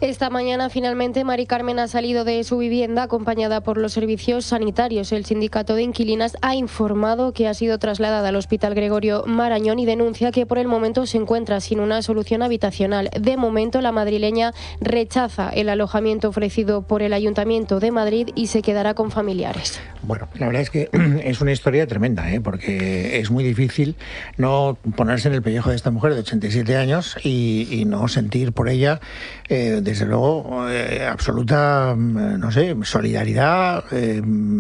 Speaker 3: Esta mañana finalmente Mari Carmen ha salido de su vivienda acompañada por los servicios sanitarios. El sindicato de inquilinas ha informado que ha sido trasladada al Hospital Gregorio Marañón y denuncia que por el momento se encuentra sin una solución habitacional. De momento la madrileña rechaza el alojamiento ofrecido por el Ayuntamiento de Madrid y se quedará con familiares.
Speaker 1: Bueno, la verdad es que es una historia tremenda, ¿eh? Porque es muy difícil no ponerse en el pellejo de esta mujer de ochenta y siete años y, y no sentir por ella, eh, desde luego, eh, absoluta, no sé, solidaridad, eh,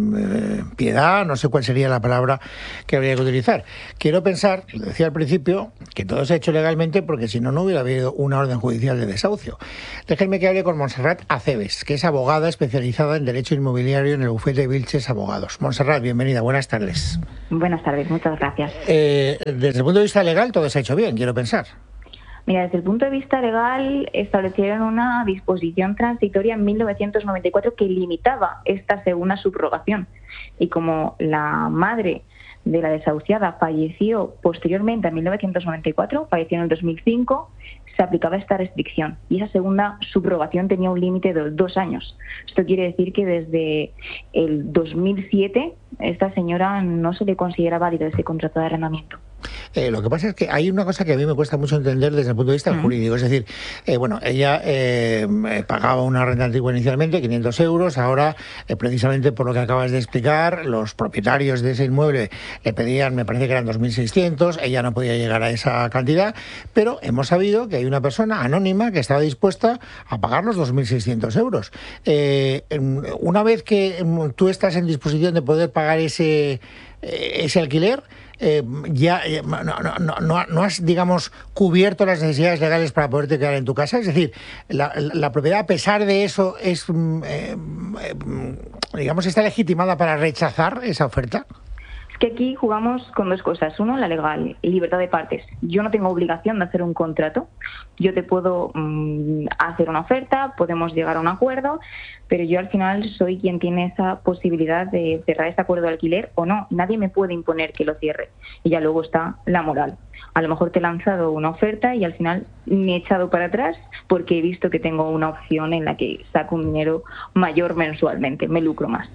Speaker 1: eh, piedad, no sé cuál sería la palabra que habría que utilizar. Quiero pensar, lo decía al principio, que todo se ha hecho legalmente porque si no, no hubiera habido una orden judicial de desahucio. Déjenme que hable con Montserrat Aceves, que es abogada especializada en Derecho Inmobiliario en el bufete Vilches Abogados. Montserrat, bienvenida, buenas tardes.
Speaker 7: Buenas tardes, muchas gracias.
Speaker 1: Eh, desde el punto de vista legal todo se ha hecho bien, quiero pensar.
Speaker 7: Mira, desde el punto de vista legal establecieron una disposición transitoria en mil novecientos noventa y cuatro que limitaba esta segunda subrogación. Y como la madre de la desahuciada falleció posteriormente a mil novecientos noventa y cuatro, falleció en el dos mil cinco, se aplicaba esta restricción y esa segunda subrogación tenía un límite de dos años. Esto quiere decir que desde el dos mil siete esta señora no se le considera válido ese contrato de arrendamiento.
Speaker 1: Eh, lo que pasa es que hay una cosa que a mí me cuesta mucho entender desde el punto de vista uh-huh. jurídico. Es decir, eh, bueno, ella eh, pagaba una renta antigua inicialmente, quinientos euros. Ahora, eh, precisamente por lo que acabas de explicar, los propietarios de ese inmueble le pedían, me parece que eran dos mil seiscientos. Ella no podía llegar a esa cantidad. Pero hemos sabido que hay una persona anónima que estaba dispuesta a pagar los dos mil seiscientos euros. Eh, una vez que tú estás en disposición de poder pagar ese, ese alquiler, Eh, ya eh, no, no, no, no has, digamos, cubierto las necesidades legales para poderte quedar en tu casa. Es decir, la, la, la propiedad, a pesar de eso, es, eh, eh, digamos, está legitimada para rechazar esa oferta.
Speaker 7: Es que aquí jugamos con dos cosas. Uno, la legal, libertad de partes. Yo no tengo obligación de hacer un contrato. Yo te puedo mmm, hacer una oferta, podemos llegar a un acuerdo, pero yo al final soy quien tiene esa posibilidad de cerrar ese acuerdo de alquiler o no. Nadie me puede imponer que lo cierre. Y ya luego está la moral. A lo mejor te he lanzado una oferta y al final me he echado para atrás porque he visto que tengo una opción en la que saco un dinero mayor mensualmente, me lucro más.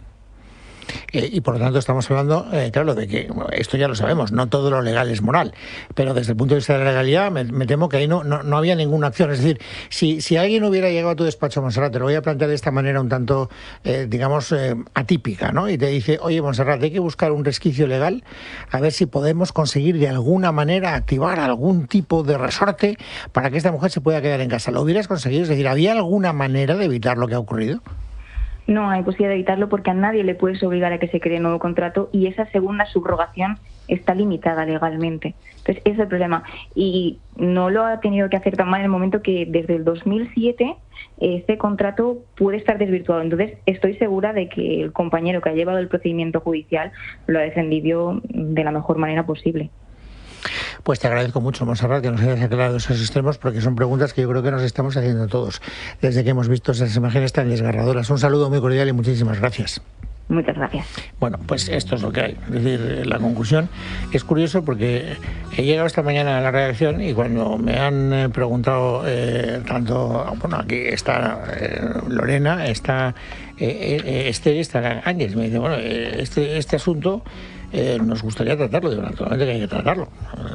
Speaker 1: Eh, y por lo tanto estamos hablando, eh, claro, de que bueno, esto ya lo sabemos, no todo lo legal es moral, pero desde el punto de vista de la legalidad me, me temo que ahí no, no, no había ninguna acción. Es decir, si, si alguien hubiera llegado a tu despacho, Montserrat, te lo voy a plantear de esta manera un tanto, eh, digamos, eh, atípica, ¿no? Y te dice, oye, Montserrat, hay que buscar un resquicio legal a ver si podemos conseguir de alguna manera activar algún tipo de resorte para que esta mujer se pueda quedar en casa. ¿Lo hubieras conseguido? Es decir, ¿había alguna manera de evitar lo que ha ocurrido?
Speaker 7: No hay posibilidad de evitarlo porque a nadie le puedes obligar a que se cree nuevo contrato y esa segunda subrogación está limitada legalmente. Entonces, ese es el problema. Y no lo ha tenido que hacer tan mal en el momento que desde el dos mil siete ese contrato puede estar desvirtuado. Entonces, estoy segura de que el compañero que ha llevado el procedimiento judicial lo ha defendido de la mejor manera posible.
Speaker 1: Pues te agradezco mucho, Montserrat, que nos hayas aclarado esos extremos, porque son preguntas que yo creo que nos estamos haciendo todos desde que hemos visto esas imágenes tan desgarradoras. Un saludo muy cordial y muchísimas gracias.
Speaker 7: Muchas gracias.
Speaker 1: Bueno, pues esto es lo que hay. Es decir, la conclusión es curioso porque he llegado esta mañana a la redacción y cuando me han preguntado eh, tanto, bueno, aquí está eh, Lorena, está eh, eh, Esther, está Ángel, me dice, bueno, eh, este, este asunto eh, nos gustaría tratarlo. Digo, naturalmente que hay que tratarlo.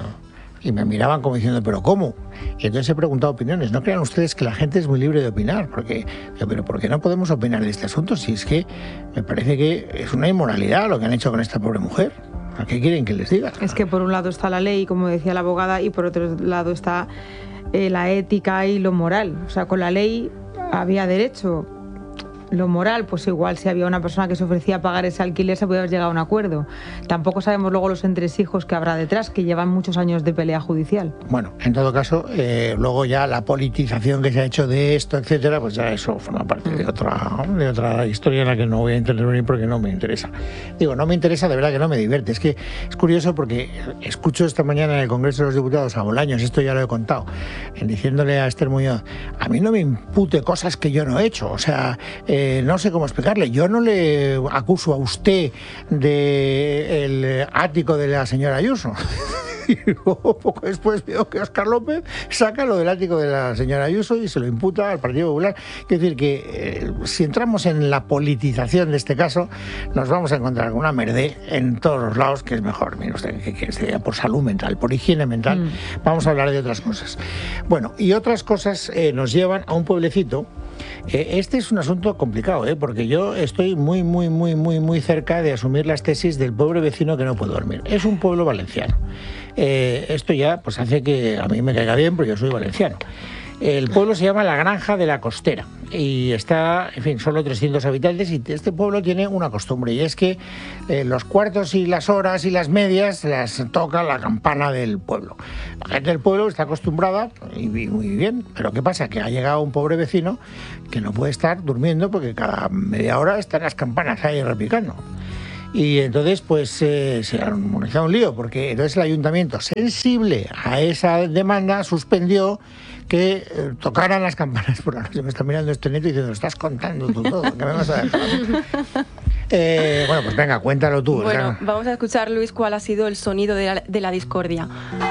Speaker 1: Y me miraban como diciendo, ¿pero cómo? Y entonces he preguntado opiniones. No crean ustedes que la gente es muy libre de opinar, porque, pero ¿por qué no podemos opinar de este asunto? Si es que me parece que es una inmoralidad lo que han hecho con esta pobre mujer. ¿A qué quieren que les diga?
Speaker 2: Es que por un lado está la ley, como decía la abogada, y por otro lado está eh, la ética y lo moral. O sea, con la ley había derecho. Lo moral, pues igual si había una persona que se ofrecía a pagar ese alquiler se podía haber llegado a un acuerdo. Tampoco sabemos luego los entresijos que habrá detrás, que llevan muchos años de pelea judicial.
Speaker 1: Bueno, en todo caso, eh, luego ya la politización que se ha hecho de esto, etcétera, pues ya eso forma parte de otra, de otra historia en la que no voy a intervenir porque no me interesa. Digo, no me interesa, de verdad que no me divierte. Es que es curioso porque escucho esta mañana en el Congreso de los Diputados a Bolaños, esto ya lo he contado, en diciéndole a Esther Muñoz, a mí no me impute cosas que yo no he hecho. O sea, eh, no sé cómo explicarle. Yo no le acuso a usted del ático de la señora Ayuso. y luego poco después veo que Óscar López saca lo del ático de la señora Ayuso y se lo imputa al Partido Popular. Es decir, que eh, si entramos en la politización de este caso, nos vamos a encontrar con una merdé en todos los lados, que es mejor, mire usted, que, que sea por salud mental, por higiene mental. Mm. Vamos a hablar de otras cosas. Bueno, y otras cosas eh, nos llevan a un pueblecito. Eh, este es un asunto complicado, ¿eh? Porque yo estoy muy, muy, muy, muy, muy cerca de asumir las tesis del pobre vecino que no puede dormir. Es un pueblo valenciano. Eh, esto ya pues hace que a mí me caiga bien, porque yo soy valenciano. El pueblo se llama La Granja de la Costera y está, en fin, solo trescientos habitantes, y este pueblo tiene una costumbre, y es que eh, los cuartos y las horas y las medias las toca la campana del pueblo. La gente del pueblo está acostumbrada, y muy bien, pero ¿qué pasa? Que ha llegado un pobre vecino que no puede estar durmiendo porque cada media hora están las campanas ahí repicando. Y entonces pues eh, se ha monetizado un lío, porque entonces el ayuntamiento, sensible a esa demanda, suspendió que eh, tocaran las campanas por la noche. Me está mirando este neto y diciendo, estás contando tú todo, que me vas a dejar. Eh, bueno, pues venga, cuéntalo tú.
Speaker 11: Bueno,
Speaker 1: ¿verdad?
Speaker 11: Vamos a escuchar, Luis, cuál ha sido el sonido de la, de la discordia.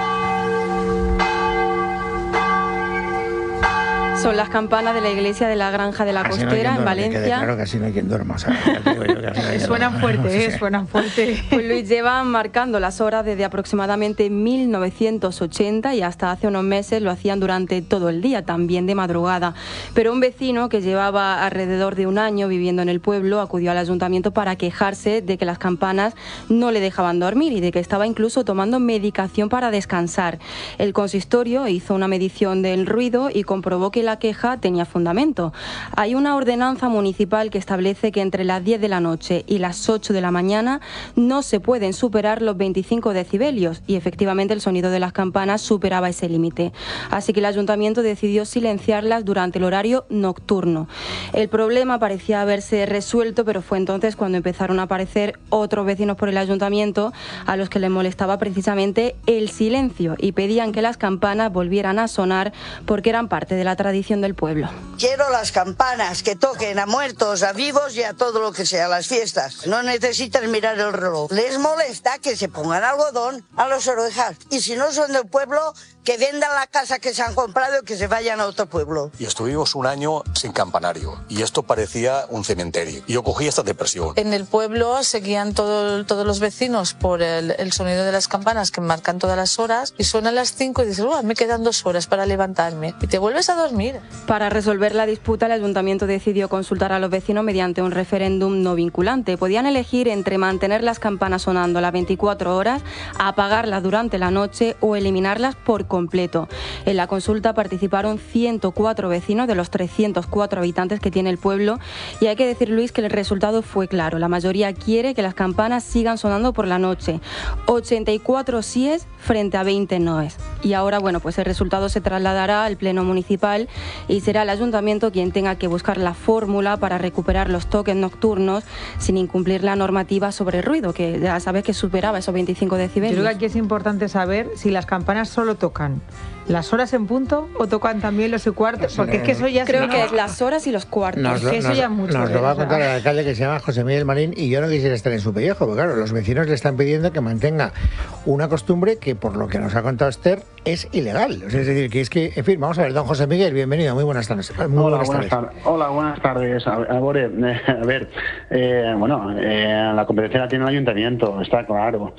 Speaker 11: Son las campanas de la iglesia de la Granja de la
Speaker 1: Así
Speaker 11: Costera,
Speaker 1: no
Speaker 11: en Valencia.
Speaker 1: Claro que así no hay quien duerma. O sea, digo yo que
Speaker 2: suenan fuerte, eh, suenan fuerte.
Speaker 11: Pues Luis, llevan marcando las horas desde aproximadamente mil novecientos ochenta y hasta hace unos meses lo hacían durante todo el día, también de madrugada. Pero un vecino que llevaba alrededor de un año viviendo en el pueblo acudió al ayuntamiento para quejarse de que las campanas no le dejaban dormir y de que estaba incluso tomando medicación para descansar. El consistorio hizo una medición del ruido y comprobó que la queja tenía fundamento. Hay una ordenanza municipal que establece que entre las diez de la noche y las ocho de la mañana no se pueden superar los veinticinco decibelios, y efectivamente el sonido de las campanas superaba ese límite. Así que el ayuntamiento decidió silenciarlas durante el horario nocturno. El problema parecía haberse resuelto, pero fue entonces cuando empezaron a aparecer otros vecinos por el ayuntamiento a los que les molestaba precisamente el silencio y pedían que las campanas volvieran a sonar porque eran parte de la tradición del pueblo.
Speaker 12: Quiero las campanas que toquen a muertos, a vivos y a todo lo que sea, las fiestas. No necesitan mirar el reloj. Les molesta que se pongan algodón a las orejas. Y si no son del pueblo, que vendan la casa que se han comprado y que se vayan a otro pueblo.
Speaker 14: Y estuvimos un año sin campanario y esto parecía un cementerio. Y yo cogí esta depresión.
Speaker 15: En el pueblo seguían todo, todos los vecinos por el, el sonido de las campanas que marcan todas las horas, y suenan las cinco y dices, oh, me quedan dos horas para levantarme. Y te vuelves a dormir.
Speaker 11: Para resolver la disputa, el ayuntamiento decidió consultar a los vecinos mediante un referéndum no vinculante. Podían elegir entre mantener las campanas sonando las veinticuatro horas, apagarlas durante la noche o eliminarlas por completo. En la consulta participaron ciento cuatro vecinos de los trescientos cuatro habitantes que tiene el pueblo, y hay que decir, Luis, que el resultado fue claro. La mayoría quiere que las campanas sigan sonando por la noche. ochenta y cuatro síes frente a veinte noes. Y ahora, bueno, pues el resultado se trasladará al Pleno Municipal y será el ayuntamiento quien tenga que buscar la fórmula para recuperar los toques nocturnos sin incumplir la normativa sobre ruido, que ya sabes que superaba esos veinticinco decibelios.
Speaker 2: Yo creo que aquí es importante saber si las campanas solo tocan las horas en punto o tocan también los y cuartos, porque es que eso ya
Speaker 11: creo
Speaker 2: es
Speaker 11: que es las horas y los cuartos.
Speaker 1: Nos,
Speaker 11: que
Speaker 1: eso
Speaker 11: nos,
Speaker 2: ya es mucho.
Speaker 1: Nos
Speaker 2: ¿eh?
Speaker 1: lo va a contar el alcalde, que se llama José Miguel Marín, y yo no quisiera estar en su pellejo, porque claro, los vecinos le están pidiendo que mantenga una costumbre que, por lo que nos ha contado Esther, es ilegal. Es decir, que es que, en fin, vamos a ver, don José Miguel, bienvenido, muy buenas tardes. Muy
Speaker 16: Hola,
Speaker 1: buenas
Speaker 16: buenas
Speaker 1: tardes.
Speaker 16: tardes. Hola, buenas tardes. A, a, ver, eh, a ver eh, bueno, eh, la competencia la tiene el ayuntamiento, está claro.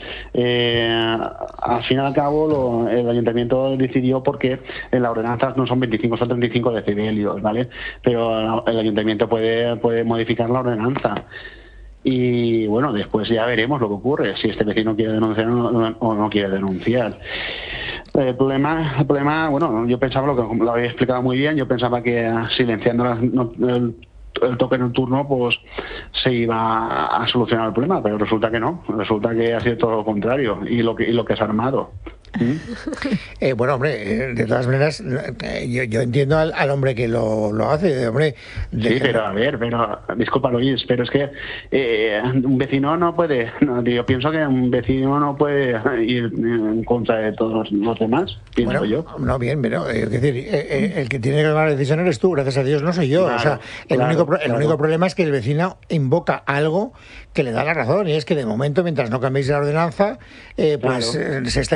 Speaker 16: Eh, al fin y al cabo, lo, el ayuntamiento decidió porque en la ordenanza no son veinticinco, son treinta y cinco decibelios, ¿vale? Pero el ayuntamiento puede, puede modificar la ordenanza. Y bueno, después ya veremos lo que ocurre, si este vecino quiere denunciar o no, o no quiere denunciar. El problema, el problema, bueno, yo pensaba, lo que lo había explicado muy bien, yo pensaba que silenciando las, no, el, el toque nocturno pues se iba a solucionar el problema, pero resulta que no, resulta que ha sido todo lo contrario y lo que, y lo que es armado. ¿Mm?
Speaker 1: Eh, bueno, hombre, eh, de todas maneras, eh, yo, yo entiendo al, al hombre que lo, lo hace, hombre. De...
Speaker 16: Sí, pero a ver, pero disculpa Luis, pero es que eh, un vecino no puede, no, yo pienso que un vecino no puede ir en contra de todos los demás, pienso
Speaker 1: bueno,
Speaker 16: yo.
Speaker 1: No, bien, pero eh, es decir, eh, eh, el que tiene que tomar la decisión eres tú, gracias a Dios no soy yo.
Speaker 16: Claro,
Speaker 1: o sea, el,
Speaker 16: claro,
Speaker 1: único, el
Speaker 16: claro.
Speaker 1: único problema es que el vecino invoca algo que le da la razón, y es que de momento, mientras no cambiéis la ordenanza, eh, pues
Speaker 16: Claro.
Speaker 1: eh, se está incumpliendo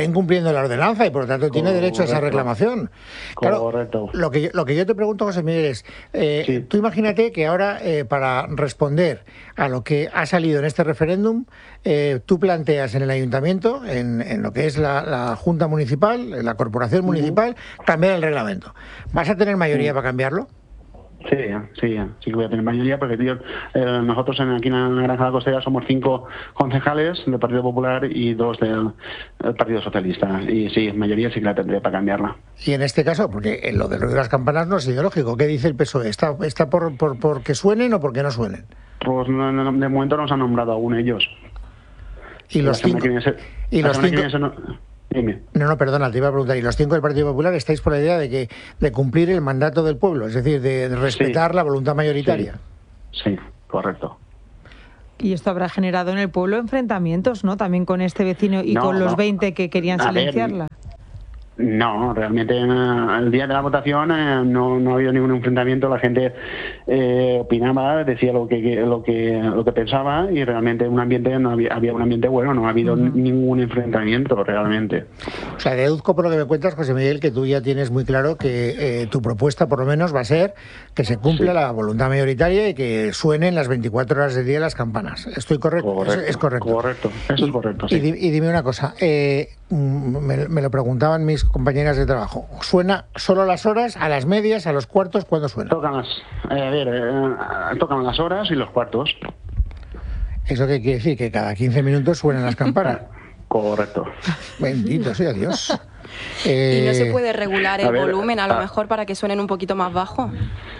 Speaker 1: cumpliendo la ordenanza y por lo tanto tiene derecho a esa reclamación. Claro,
Speaker 16: correcto.
Speaker 1: Lo que, yo, lo que yo te pregunto, José Miguel, es, eh, sí. tú imagínate que ahora eh, para responder a lo que ha salido en este referéndum, eh, tú planteas en el ayuntamiento, en, en lo que es la, la Junta Municipal, la Corporación Municipal, uh-huh. cambiar el reglamento. ¿Vas a tener mayoría uh-huh. para cambiarlo?
Speaker 16: Sí, sí, sí que voy a tener mayoría porque tío, eh, nosotros en, aquí en la Granja de la Costera somos cinco concejales del Partido Popular y dos del, del Partido Socialista. Y sí, mayoría sí que la tendré para cambiarla.
Speaker 1: Y en este caso, porque en lo del ruido de las campanas no es ideológico, ¿qué dice el P S O E? ¿Está, está por, por, por que suenen o porque no suenen?
Speaker 16: Pues no, no, de momento nos han nombrado aún ellos.
Speaker 1: Y los cinco... Y los cinco...
Speaker 16: Dime.
Speaker 1: No, no, perdona, te iba a preguntar. ¿Y los cinco del Partido Popular estáis por la idea de que de cumplir el mandato del pueblo? Es decir, de, de respetar sí. la voluntad mayoritaria.
Speaker 16: Sí. sí, correcto.
Speaker 2: Y esto habrá generado en el pueblo enfrentamientos, ¿no? También con este vecino y no, con los no. veinte que querían a silenciarla. Ver,
Speaker 16: no, realmente el día de la votación eh, no, no ha habido ningún enfrentamiento. La gente eh, opinaba, decía lo que lo que lo que pensaba y realmente un ambiente no había, había un ambiente bueno, no ha habido uh-huh. ningún enfrentamiento realmente.
Speaker 1: O sea, deduzco por lo que me cuentas, José Miguel, que tú ya tienes muy claro que eh, tu propuesta por lo menos va a ser que se cumpla sí. la voluntad mayoritaria y que suenen las veinticuatro horas del día las campanas. ¿Estoy correcto?
Speaker 16: correcto
Speaker 1: es, es correcto.
Speaker 16: Correcto, eso
Speaker 1: y,
Speaker 16: es correcto. Sí.
Speaker 1: Y, y dime una cosa, eh, me, me lo preguntaban mis compañeras de trabajo. ¿Suena solo las horas, a las medias, a los cuartos? ¿Cuándo suena?
Speaker 16: Tocan las, eh, a ver, eh, tocan las horas y los cuartos.
Speaker 1: ¿Eso qué quiere decir? Que cada quince minutos suenan las campanas.
Speaker 16: Correcto.
Speaker 1: Bendito sea Dios.
Speaker 11: Eh, ¿Y no se puede regular el a ver, volumen a lo a... mejor para que suenen un poquito más bajo?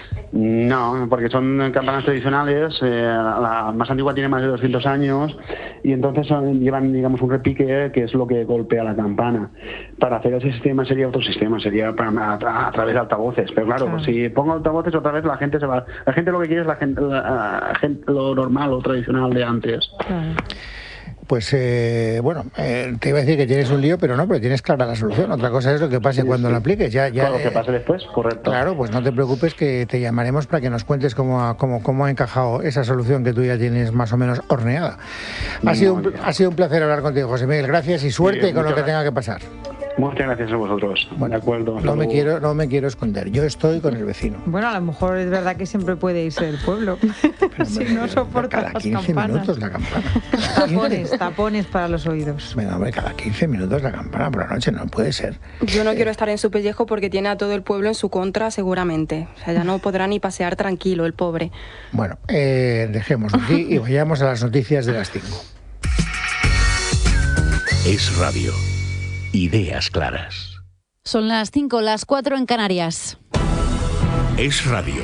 Speaker 16: No, porque son campanas tradicionales, eh, la más antigua tiene más de doscientos años y entonces son, llevan, digamos, un repique que es lo que golpea la campana. Para hacer ese sistema sería otro sistema, sería para, a, a través de altavoces, pero claro, claro. si pongo altavoces otra vez la gente se va, la gente lo que quiere es la gente, la, la gente lo normal o tradicional de antes.
Speaker 2: Claro.
Speaker 1: Pues eh, bueno, eh, te iba a decir que tienes un lío, pero no, pero tienes clara la solución. Otra cosa es lo que pase sí, cuando sí. lo apliques. Ya, ya,
Speaker 16: lo que pase después, correcto.
Speaker 1: Claro, pues no te preocupes que te llamaremos para que nos cuentes cómo ha, cómo, cómo ha encajado esa solución que tú ya tienes más o menos horneada. Ha, no, sido, un, ha sido un placer hablar contigo, José Miguel. Gracias y suerte sí, con lo que tenga que pasar.
Speaker 16: Muchas gracias a vosotros.
Speaker 1: Bueno,
Speaker 16: de acuerdo.
Speaker 1: No me, quiero, no me quiero esconder. Yo estoy con el vecino.
Speaker 2: Bueno, a lo mejor es verdad que siempre puede irse del pueblo. Pero, si hombre, no soporta
Speaker 1: cada
Speaker 2: las
Speaker 1: quince
Speaker 2: campanas.
Speaker 1: minutos la campana.
Speaker 2: Tapones, tapones para los oídos.
Speaker 1: Bueno, hombre, cada quince minutos la campana por la noche no puede ser.
Speaker 11: Yo no eh, quiero estar en su pellejo porque tiene a todo el pueblo en su contra seguramente. O sea, ya no podrá ni pasear tranquilo el pobre.
Speaker 1: Bueno, eh, dejemos aquí y vayamos a las noticias de las cinco.
Speaker 13: Es Radio. Ideas claras.
Speaker 17: Son las cinco, las cuatro en Canarias.
Speaker 13: Es Radio.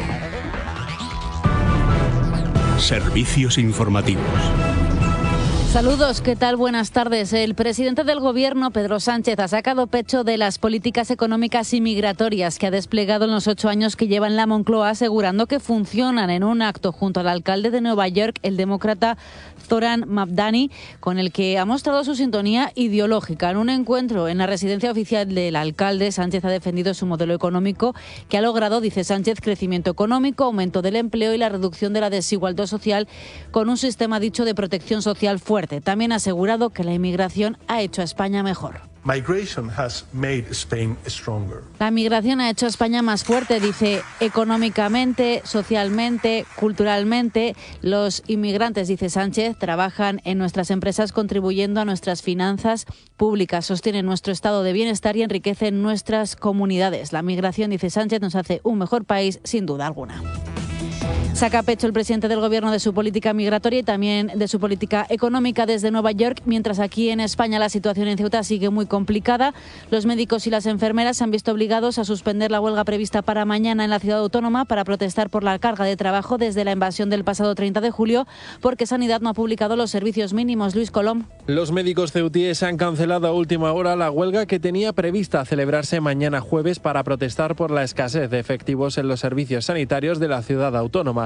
Speaker 13: Servicios informativos.
Speaker 17: Saludos, ¿qué tal? Buenas tardes. El presidente del Gobierno, Pedro Sánchez, ha sacado pecho de las políticas económicas y migratorias que ha desplegado en los ocho años que lleva en la Moncloa, asegurando que funcionan en un acto junto al alcalde de Nueva York, el demócrata Zoran Mamdani, con el que ha mostrado su sintonía ideológica. En un encuentro en la residencia oficial del alcalde, Sánchez ha defendido su modelo económico que ha logrado, dice Sánchez, crecimiento económico, aumento del empleo y la reducción de la desigualdad social con un sistema dicho de protección social fuerte. También ha asegurado que la inmigración ha hecho a España mejor.
Speaker 19: Migration has made Spain stronger.
Speaker 17: La migración ha hecho a España más fuerte, dice, económicamente, socialmente, culturalmente. Los inmigrantes, dice Sánchez, trabajan en nuestras empresas contribuyendo a nuestras finanzas públicas, sostienen nuestro estado de bienestar y enriquecen nuestras comunidades. La migración, dice Sánchez, nos hace un mejor país, sin duda alguna. Saca pecho el presidente del Gobierno de su política migratoria y también de su política económica desde Nueva York, mientras aquí en España la situación en Ceuta sigue muy complicada. Los médicos y las enfermeras se han visto obligados a suspender la huelga prevista para mañana en la ciudad autónoma para protestar por la carga de trabajo desde la invasión del pasado treinta de julio, porque Sanidad no ha publicado los servicios mínimos. Luis Colom.
Speaker 20: Los médicos ceutíes han cancelado a última hora la huelga que tenía prevista celebrarse mañana jueves para protestar por la escasez de efectivos en los servicios sanitarios de la ciudad autónoma.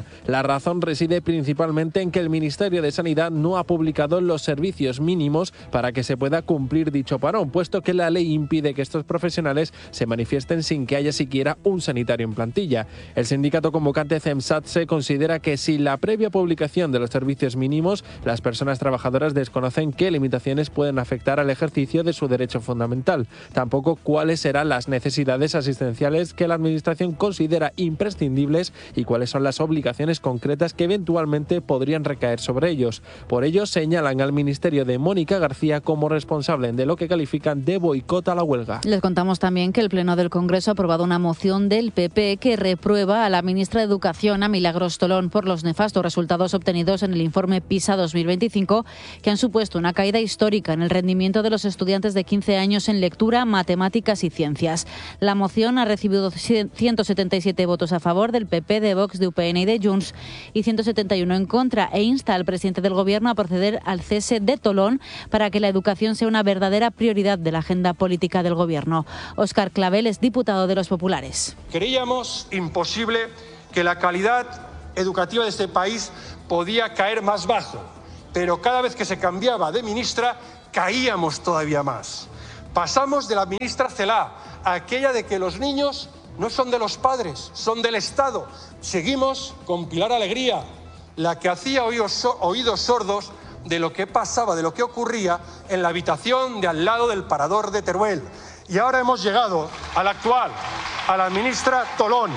Speaker 20: La razón reside principalmente en que el Ministerio de Sanidad no ha publicado los servicios mínimos para que se pueda cumplir dicho parón, puesto que la ley impide que estos profesionales se manifiesten sin que haya siquiera un sanitario en plantilla. El sindicato convocante CEMSATSE considera que sin la previa publicación de los servicios mínimos, las personas trabajadoras desconocen qué limitaciones pueden afectar al ejercicio de su derecho fundamental. Tampoco cuáles serán las necesidades asistenciales que la Administración considera imprescindibles y cuáles son las obligaciones concretas que eventualmente podrían recaer sobre ellos. Por ello, señalan al Ministerio de Mónica García como responsable de lo que califican de boicot a la huelga.
Speaker 17: Les contamos también que el Pleno del Congreso ha aprobado una moción del P P que reprueba a la ministra de Educación, a Milagros Tolón, por los nefastos resultados obtenidos en el informe PISA dos mil veinticinco, que han supuesto una caída histórica en el rendimiento de los estudiantes de quince años en lectura, matemáticas y ciencias. La moción ha recibido ciento setenta y siete votos a favor del P P, de Vox, de U P N y de Junts y ciento setenta y uno en contra, e insta al presidente del Gobierno a proceder al cese de Tolón para que la educación sea una verdadera prioridad de la agenda política del Gobierno. Óscar Clavel es diputado de los Populares.
Speaker 18: Creíamos imposible que la calidad educativa de este país podía caer más bajo, pero cada vez que se cambiaba de ministra caíamos todavía más. Pasamos de la ministra Celaá a aquella de que los niños no son de los padres, son del Estado. Seguimos con Pilar Alegría, la que hacía oídos, oídos sordos de lo que pasaba, de lo que ocurría en la habitación de al lado del parador de Teruel. Y ahora hemos llegado a la actual, a la ministra Tolón,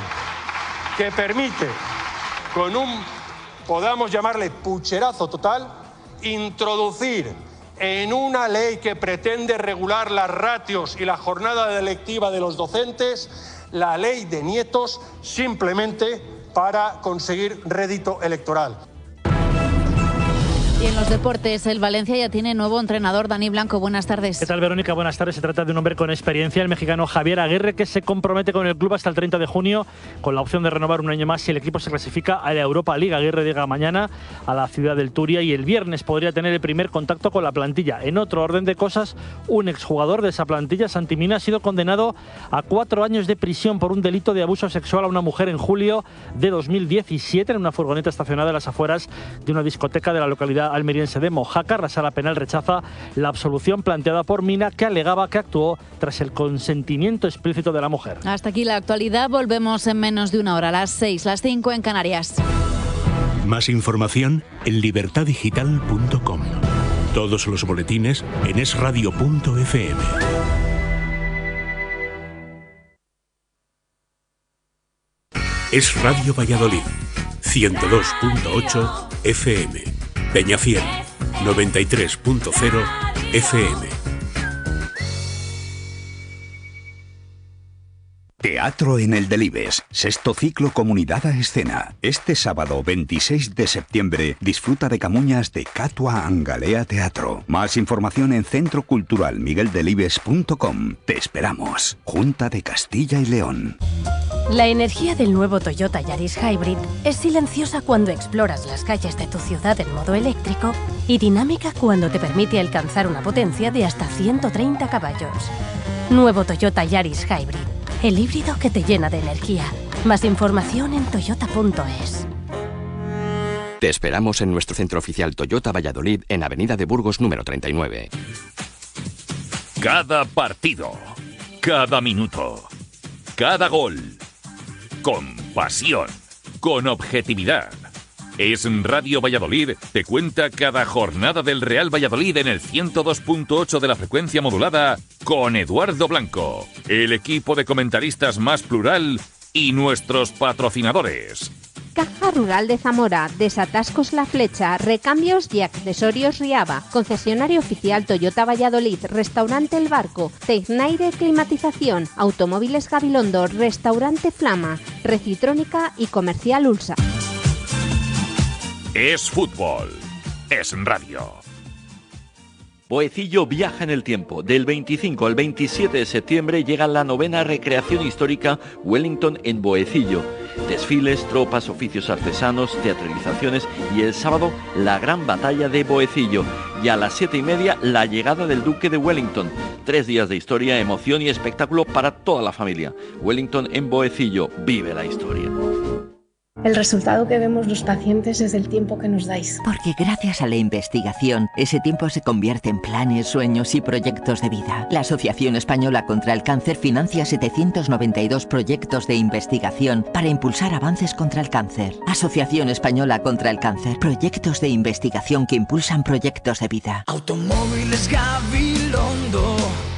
Speaker 18: que permite, con un, podamos llamarle pucherazo total, introducir en una ley que pretende regular las ratios y la jornada lectiva de los docentes, la ley de nietos, simplemente para conseguir rédito electoral.
Speaker 17: Y en los deportes, el Valencia ya tiene nuevo entrenador. Dani Blanco, buenas tardes.
Speaker 21: ¿Qué tal, Verónica? Buenas tardes. Se trata de un hombre con experiencia, el mexicano Javier Aguirre, que se compromete con el club hasta el treinta de junio con la opción de renovar un año más si el equipo se clasifica a la Europa League. Aguirre llega mañana a la ciudad del Turia y el viernes podría tener el primer contacto con la plantilla. En otro orden de cosas, un exjugador de esa plantilla, Santi Mina, ha sido condenado a cuatro años de prisión por un delito de abuso sexual a una mujer en julio de dos mil diecisiete en una furgoneta estacionada en las afueras de una discoteca de la localidad almeriense de Mojácar. La Sala Penal rechaza la absolución planteada por Mina, que alegaba que actuó tras el consentimiento explícito de la mujer.
Speaker 17: Hasta aquí la actualidad. Volvemos en menos de una hora, a las seis, las cinco en Canarias.
Speaker 13: Más información en libertad digital punto com. Todos los boletines en es radio punto efe eme. Es Radio Valladolid, ciento dos punto ocho efe eme. Peñafiel, noventa y tres punto cero efe eme.
Speaker 22: Teatro en el Delibes, sexto ciclo Comunidad a Escena. Este sábado veintiséis de septiembre disfruta de Camuñas de Catua Angalea Teatro. Más información en centro cultural miguel delibes punto com. Te esperamos. Junta de Castilla y León.
Speaker 23: La energía del nuevo Toyota Yaris Hybrid es silenciosa cuando exploras las calles de tu ciudad en modo eléctrico y dinámica cuando te permite alcanzar una potencia de hasta ciento treinta caballos. Nuevo Toyota Yaris Hybrid, el híbrido que te llena de energía. Más información en toyota punto es.
Speaker 24: Te esperamos en nuestro centro oficial Toyota Valladolid en Avenida de Burgos número treinta y nueve.
Speaker 25: Cada partido, cada minuto, cada gol, con pasión, con objetividad. Es Radio Valladolid, te cuenta cada jornada del Real Valladolid en el ciento dos punto ocho de la frecuencia modulada con Eduardo Blanco, el equipo de comentaristas más plural y nuestros patrocinadores.
Speaker 27: Caja Rural de Zamora, Desatascos La Flecha, Recambios y Accesorios Riaba, Concesionario Oficial Toyota Valladolid, Restaurante El Barco, Tecnaire Climatización, Automóviles Gabilondo, Restaurante Flama, Recitrónica y Comercial Ulsa.
Speaker 25: Es fútbol, es radio.
Speaker 28: Boecillo viaja en el tiempo. Del veinticinco al veintisiete de septiembre llega la novena recreación histórica Wellington en Boecillo. Desfiles, tropas, oficios artesanos, teatralizaciones y el sábado la gran batalla de Boecillo. Y a las siete y media la llegada del Duque de Wellington. Tres días de historia, emoción y espectáculo para toda la familia. Wellington en Boecillo, vive la historia.
Speaker 3: El resultado que vemos los pacientes es el tiempo que nos dais.
Speaker 4: Porque gracias a la investigación, ese tiempo se convierte en planes, sueños y proyectos de vida. La Asociación Española contra el Cáncer financia setecientos noventa y dos proyectos de investigación para impulsar avances contra el cáncer. Asociación Española contra el Cáncer. Proyectos de investigación que impulsan proyectos de vida.
Speaker 5: Automóviles Gabilondo.